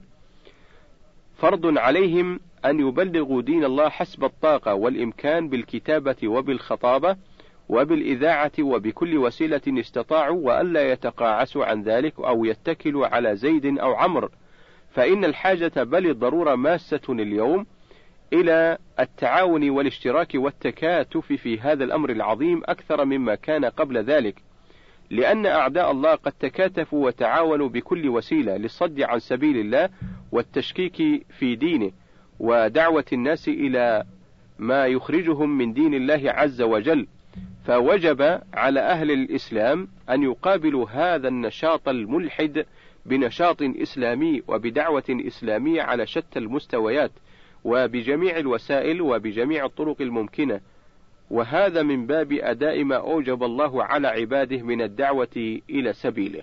Speaker 1: فرض عليهم أن يبلغوا دين الله حسب الطاقة والإمكان بالكتابة وبالخطابة وبالإذاعة وبكل وسيلة استطاعوا، وألا يتقاعسوا عن ذلك أو يتكلوا على زيد أو عمرو، فإن الحاجة بل الضرورة ماسة اليوم إلى التعاون والاشتراك والتكاتف في هذا الأمر العظيم أكثر مما كان قبل ذلك، لأن أعداء الله قد تكاتفوا وتعاونوا بكل وسيلة للصد عن سبيل الله والتشكيك في دينه ودعوة الناس إلى ما يخرجهم من دين الله عز وجل. فوجب على أهل الإسلام أن يقابلوا هذا النشاط الملحد بنشاط إسلامي وبدعوة إسلامية على شتى المستويات وبجميع الوسائل وبجميع الطرق الممكنة، وهذا من باب أداء ما أوجب الله على عباده من الدعوة إلى سبيله.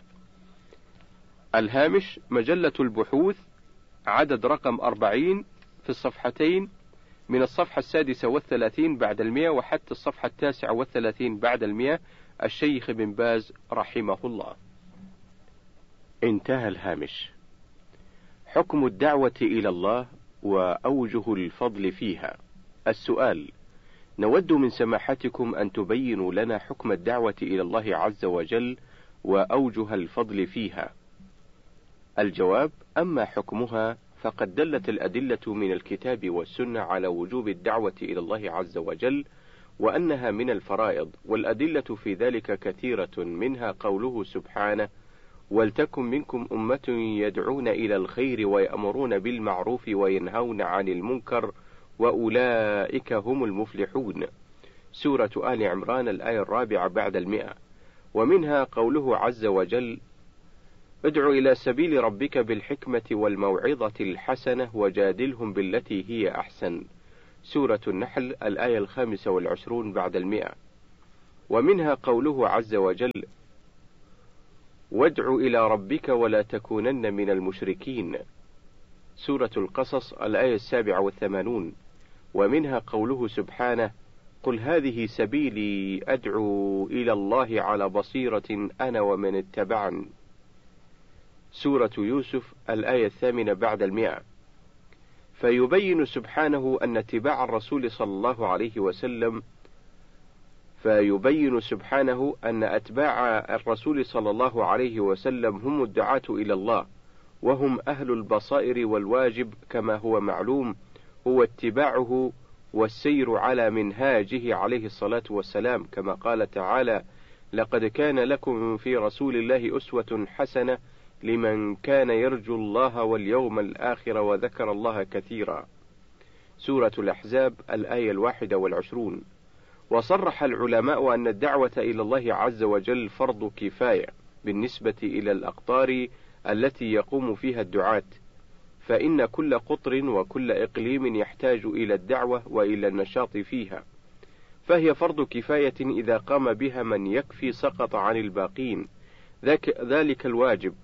Speaker 1: الهامش: مجلة البحوث، عدد رقم أربعين، في الصفحتين من الصفحة السادسة والثلاثين بعد المئة وحتى الصفحة التاسعة والثلاثين بعد المئة، الشيخ بن باز رحمه الله. انتهى الهامش. حكم الدعوة إلى الله وأوجه الفضل فيها. السؤال: نود من سماحتكم أن تبينوا لنا حكم الدعوة إلى الله عز وجل وأوجه الفضل فيها. الجواب: أما حكمها فقد دلت الأدلة من الكتاب والسنة على وجوب الدعوة إلى الله عز وجل وأنها من الفرائض، والأدلة في ذلك كثيرة، منها قوله سبحانه: ولتكن منكم أمة يدعون إلى الخير ويأمرون بالمعروف وينهون عن المنكر وأولئك هم المفلحون. سورة آل عمران الآية الرابعة بعد المئة. ومنها قوله عز وجل: ادع إلى سبيل ربك بالحكمة والموعظة الحسنة وجادلهم بالتي هي أحسن. سورة النحل الآية الخامسة والعشرون بعد المئة. ومنها قوله عز وجل: وادع إلى ربك ولا تكونن من المشركين. سورة القصص الآية السابعة والثمانون. ومنها قوله سبحانه: قل هذه سبيلي أدعو إلى الله على بصيرة أنا ومن اتبعني. سورة يوسف الآية الثامنة بعد المئة. فيبين سبحانه أن اتباع الرسول صلى الله عليه وسلم فيبين سبحانه أن أتباع الرسول صلى الله عليه وسلم هم الدعاة إلى الله، وهم أهل البصائر، والواجب كما هو معلوم هو اتباعه والسير على منهاجه عليه الصلاة والسلام، كما قال تعالى: لقد كان لكم في رسول الله أسوة حسنة لمن كان يرجو الله واليوم الآخر وذكر الله كثيرا. سورة الأحزاب الآية الواحدة والعشرون. وصرح العلماء أن الدعوة إلى الله عز وجل فرض كفاية بالنسبة إلى الأقطار التي يقوم فيها الدعاة، فإن كل قطر وكل إقليم يحتاج إلى الدعوة وإلى النشاط فيها، فهي فرض كفاية إذا قام بها من يكفي سقط عن الباقين، ذلك الواجب.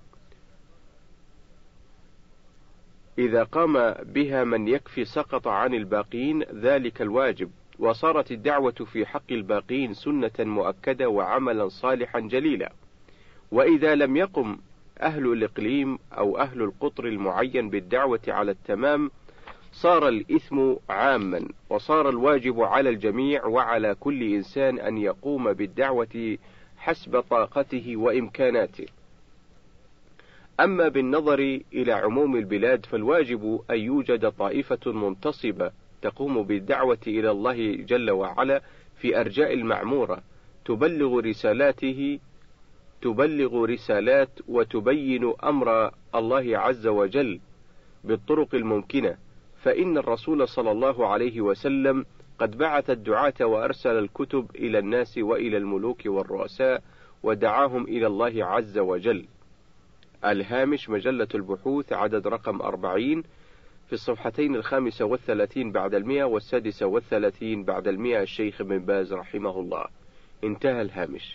Speaker 1: إذا قام بها من يكفي سقط عن الباقين ذلك الواجب، وصارت الدعوة في حق الباقين سنة مؤكدة وعملا صالحا جليلا. وإذا لم يقم أهل الإقليم أو أهل القطر المعين بالدعوة على التمام صار الإثم عاما، وصار الواجب على الجميع وعلى كل إنسان أن يقوم بالدعوة حسب طاقته وإمكاناته. أما بالنظر إلى عموم البلاد فالواجب أن يوجد طائفة منتصبة تقوم بالدعوة إلى الله جل وعلا في أرجاء المعمورة، تبلغ رسالاته تبلغ رسالات وتبين أمر الله عز وجل بالطرق الممكنة، فإن الرسول صلى الله عليه وسلم قد بعث الدعاة وأرسل الكتب إلى الناس وإلى الملوك والرؤساء ودعاهم إلى الله عز وجل. الهامش مجلة البحوث عدد رقم أربعين في الصفحتين الخامسة والثلاثين بعد المئة والسادسة والثلاثين بعد المئة، الشيخ ابن باز رحمه الله. انتهى الهامش.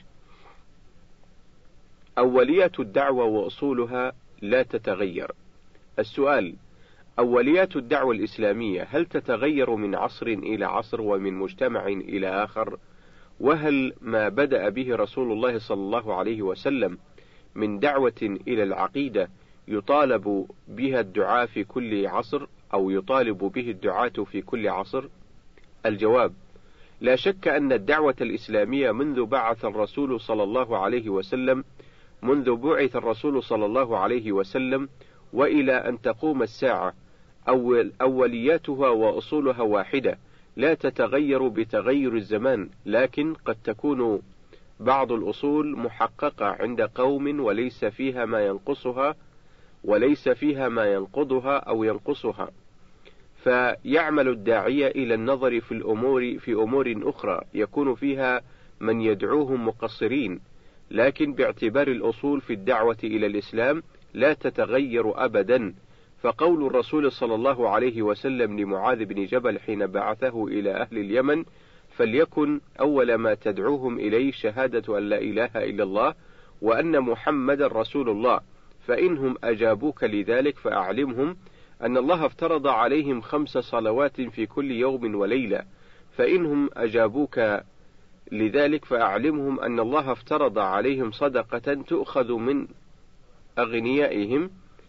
Speaker 1: أوليات الدعوة وأصولها لا تتغير. السؤال: أوليات الدعوة الإسلامية هل تتغير من عصر إلى عصر ومن مجتمع إلى آخر؟ وهل ما بدأ به رسول الله صلى الله عليه وسلم من دعوة إلى العقيدة يطالب بها الدعاة في كل عصر أو يطالب به الدعاة في كل عصر؟ الجواب: لا شك أن الدعوة الإسلامية منذ بعث الرسول صلى الله عليه وسلم منذ بعث الرسول صلى الله عليه وسلم وإلى أن تقوم الساعة أول أولياتها وأصولها واحدة، لا تتغير بتغير الزمان، لكن قد تكون بعض الأصول محققة عند قوم وليس فيها ما ينقصها وليس فيها ما ينقضها أو ينقصها، فيعمل الداعية إلى النظر في الأمور في أمور أخرى يكون فيها من يدعوهم مقصرين، لكن باعتبار الأصول في الدعوة إلى الإسلام لا تتغير أبدا. فقول الرسول صلى الله عليه وسلم لمعاذ بن جبل حين بعثه إلى أهل اليمن: فليكن أول ما تدعوهم إليه شهادة أن لا إله إلا الله وأن محمد رسول الله، فإنهم أجابوك لذلك فأعلمهم أن الله افترض عليهم خمس صلوات في كل يوم وليلة، فإنهم أجابوك لذلك فأعلمهم أن الله افترض عليهم صدقة تؤخذ من أغنيائهم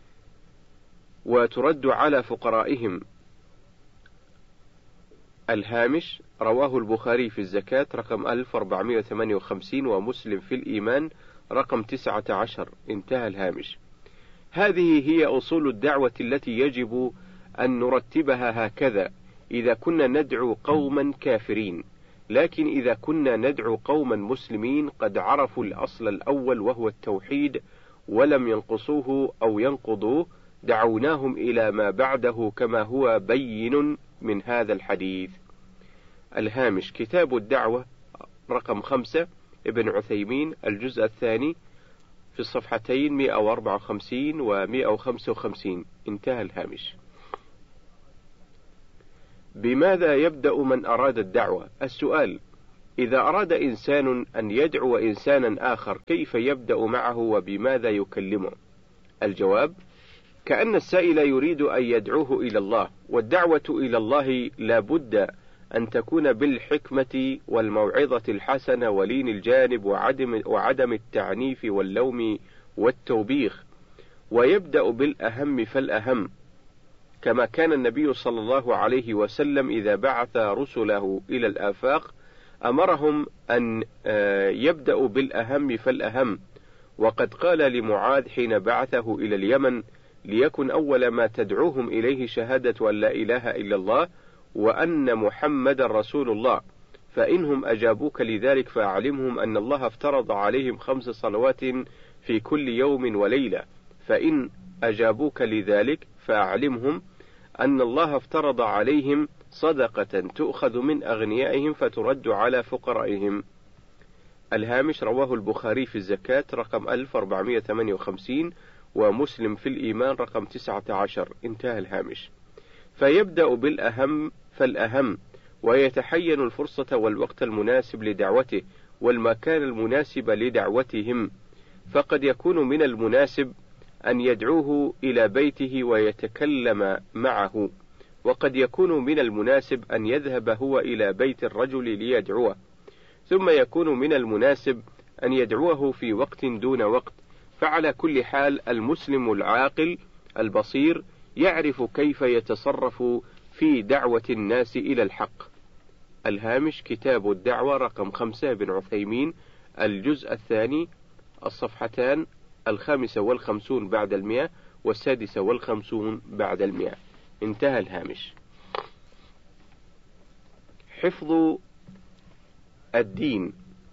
Speaker 1: وترد على فقرائهم. الهامش رواه البخاري في الزكاة رقم ألف وأربعمائة وثمانية وخمسين ومسلم في الإيمان رقم تسعة عشر. انتهى الهامش. هذه هي أصول الدعوة التي يجب أن نرتبها هكذا إذا كنا ندعو قوما كافرين، لكن إذا كنا ندعو قوما مسلمين قد عرفوا الأصل الأول وهو التوحيد ولم ينقصوه أو ينقضوه دعوناهم إلى ما بعده كما هو بين من هذا الحديث. الهامش: كتاب الدعوة رقم خمسة، ابن عثيمين، الجزء الثاني، في الصفحتين مئة وأربعة وخمسين و مئة وخمسة وخمسين. انتهى الهامش. بماذا يبدأ من أراد الدعوة؟ السؤال: إذا أراد إنسان أن يدعو إنسانا آخر كيف يبدأ معه وبماذا يكلمه؟ الجواب: كأن السائل يريد أن يدعوه إلى الله، والدعوة إلى الله لا بد أن تكون بالحكمة والموعظة الحسنة ولين الجانب وعدم, وعدم التعنيف واللوم والتوبيخ، ويبدأ بالأهم فالأهم، كما كان النبي صلى الله عليه وسلم إذا بعث رسله إلى الآفاق أمرهم أن يبدأوا بالأهم فالأهم، وقد قال لمعاذ حين بعثه إلى اليمن: ليكن أول ما تدعوهم إليه شهادة أن لا إله إلا الله وأن محمد رسول الله، فإنهم أجابوك لذلك فأعلمهم أن الله افترض عليهم خمس صلوات في كل يوم وليلة، فإن أجابوك لذلك فأعلمهم أن الله افترض عليهم صدقة تؤخذ من أغنيائهم فترد على فقرائهم. الهامش: رواه البخاري في الزكاة رقم ألف وأربعمئة وثمانية وخمسين، ومسلم في الإيمان رقم تسعة عشر. انتهى الهامش. فيبدأ بالأهم فالأهم، ويتحين الفرصة والوقت المناسب لدعوته والمكان المناسب لدعوتهم، فقد يكون من المناسب أن يدعوه إلى بيته ويتكلم معه، وقد يكون من المناسب أن يذهب هو إلى بيت الرجل ليدعوه، ثم يكون من المناسب أن يدعوه في وقت دون وقت. فعلى كل حال المسلم العاقل البصير يعرف كيف يتصرف في دعوة الناس إلى الحق. الهامش: كتاب الدعوة رقم خمسة، بن عثيمين، الجزء الثاني، الصفحتان الخامسة والخمسون بعد المئة والسادسة والخمسون بعد المئة. انتهى الهامش. حفظ الدين.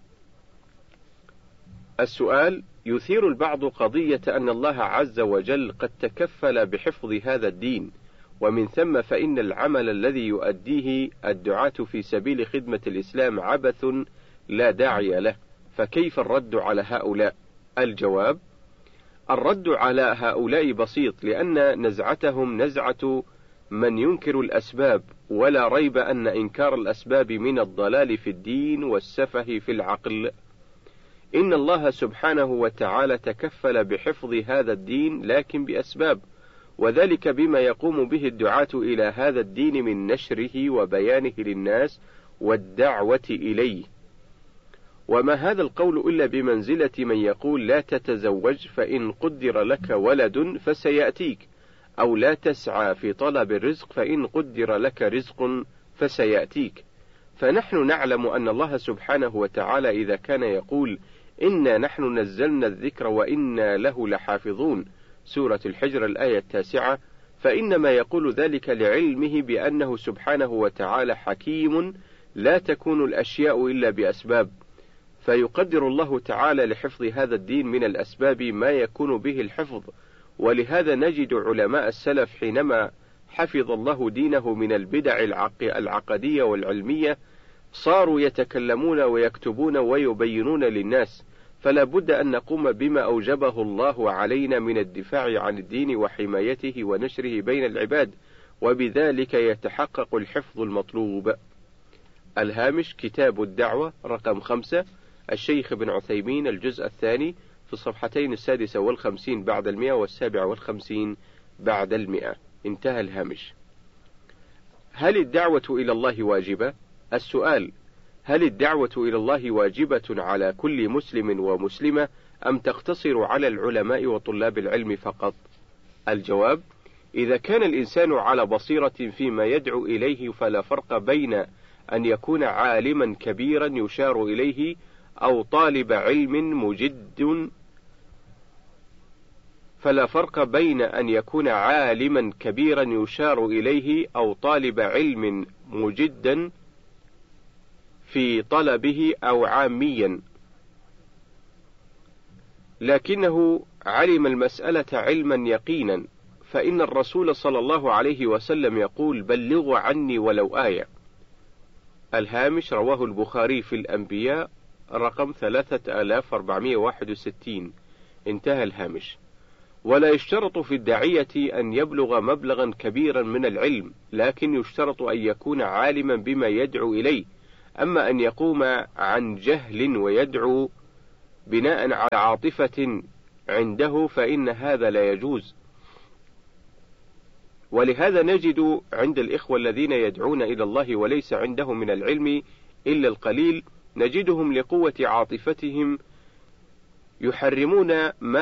Speaker 1: السؤال: يثير البعض قضية أن الله عز وجل قد تكفل بحفظ هذا الدين، ومن ثم فإن العمل الذي يؤديه الدعاة في سبيل خدمة الإسلام عبث لا داعي له، فكيف الرد على هؤلاء؟ الجواب: الرد على هؤلاء بسيط، لأن نزعتهم نزعة من ينكر الأسباب، ولا ريب أن إنكار الأسباب من الضلال في الدين والسفه في العقل. إن الله سبحانه وتعالى تكفل بحفظ هذا الدين لكن بأسباب، وذلك بما يقوم به الدعاة إلى هذا الدين من نشره وبيانه للناس والدعوة إليه. وما هذا القول إلا بمنزلة من يقول: لا تتزوج فإن قدر لك ولد فسيأتيك، أو لا تسعى في طلب الرزق فإن قدر لك رزق فسيأتيك. فنحن نعلم أن الله سبحانه وتعالى إذا كان يقول: إنا نحن نزلنا الذكر وإنا له لحافظون، سورة الحجر الآية التاسعة، فإنما يقول ذلك لعلمه بأنه سبحانه وتعالى حكيم لا تكون الأشياء إلا بأسباب، فيقدر الله تعالى لحفظ هذا الدين من الأسباب ما يكون به الحفظ. ولهذا نجد علماء السلف حينما حفظ الله دينه من البدع العقدية والعلمية صاروا يتكلمون ويكتبون ويبينون للناس. فلا بد أن نقوم بما أوجبه الله علينا من الدفاع عن الدين وحمايته ونشره بين العباد، وبذلك يتحقق الحفظ المطلوب. الهامش: كتاب الدعوة رقم خمسة، الشيخ بن عثيمين، الجزء الثاني، في الصفحتين السادسة والخمسين بعد المئة والسابعة والخمسين بعد المئة. انتهى الهامش. هل الدعوة إلى الله واجبة؟ السؤال: هل الدعوة إلى الله واجبة على كل مسلم ومسلمة أم تقتصر على العلماء وطلاب العلم فقط؟ الجواب: إذا كان الإنسان على بصيرة فيما يدعو إليه فلا فرق بين أن يكون عالما كبيرا يشار إليه أو طالب علم مجد فلا فرق بين أن يكون عالما كبيرا يشار إليه أو طالب علم مجدا في طلبه أو عاميا، لكنه علم المسألة علما يقينا، فإن الرسول صلى الله عليه وسلم يقول: بلغوا عني ولو آية. الهامش: رواه البخاري في الأنبياء رقم ثلاثة آلاف وأربعمائة وواحد وستين. انتهى الهامش. ولا يشترط في الداعية أن يبلغ مبلغا كبيرا من العلم، لكن يشترط أن يكون عالما بما يدعو إليه. أما أن يقوم عن جهل ويدعو بناء على عاطفة عنده فإن هذا لا يجوز. ولهذا نجد عند الإخوة الذين يدعون إلى الله وليس عندهم من العلم إلا القليل، نجدهم لقوة عاطفتهم يحرمون ما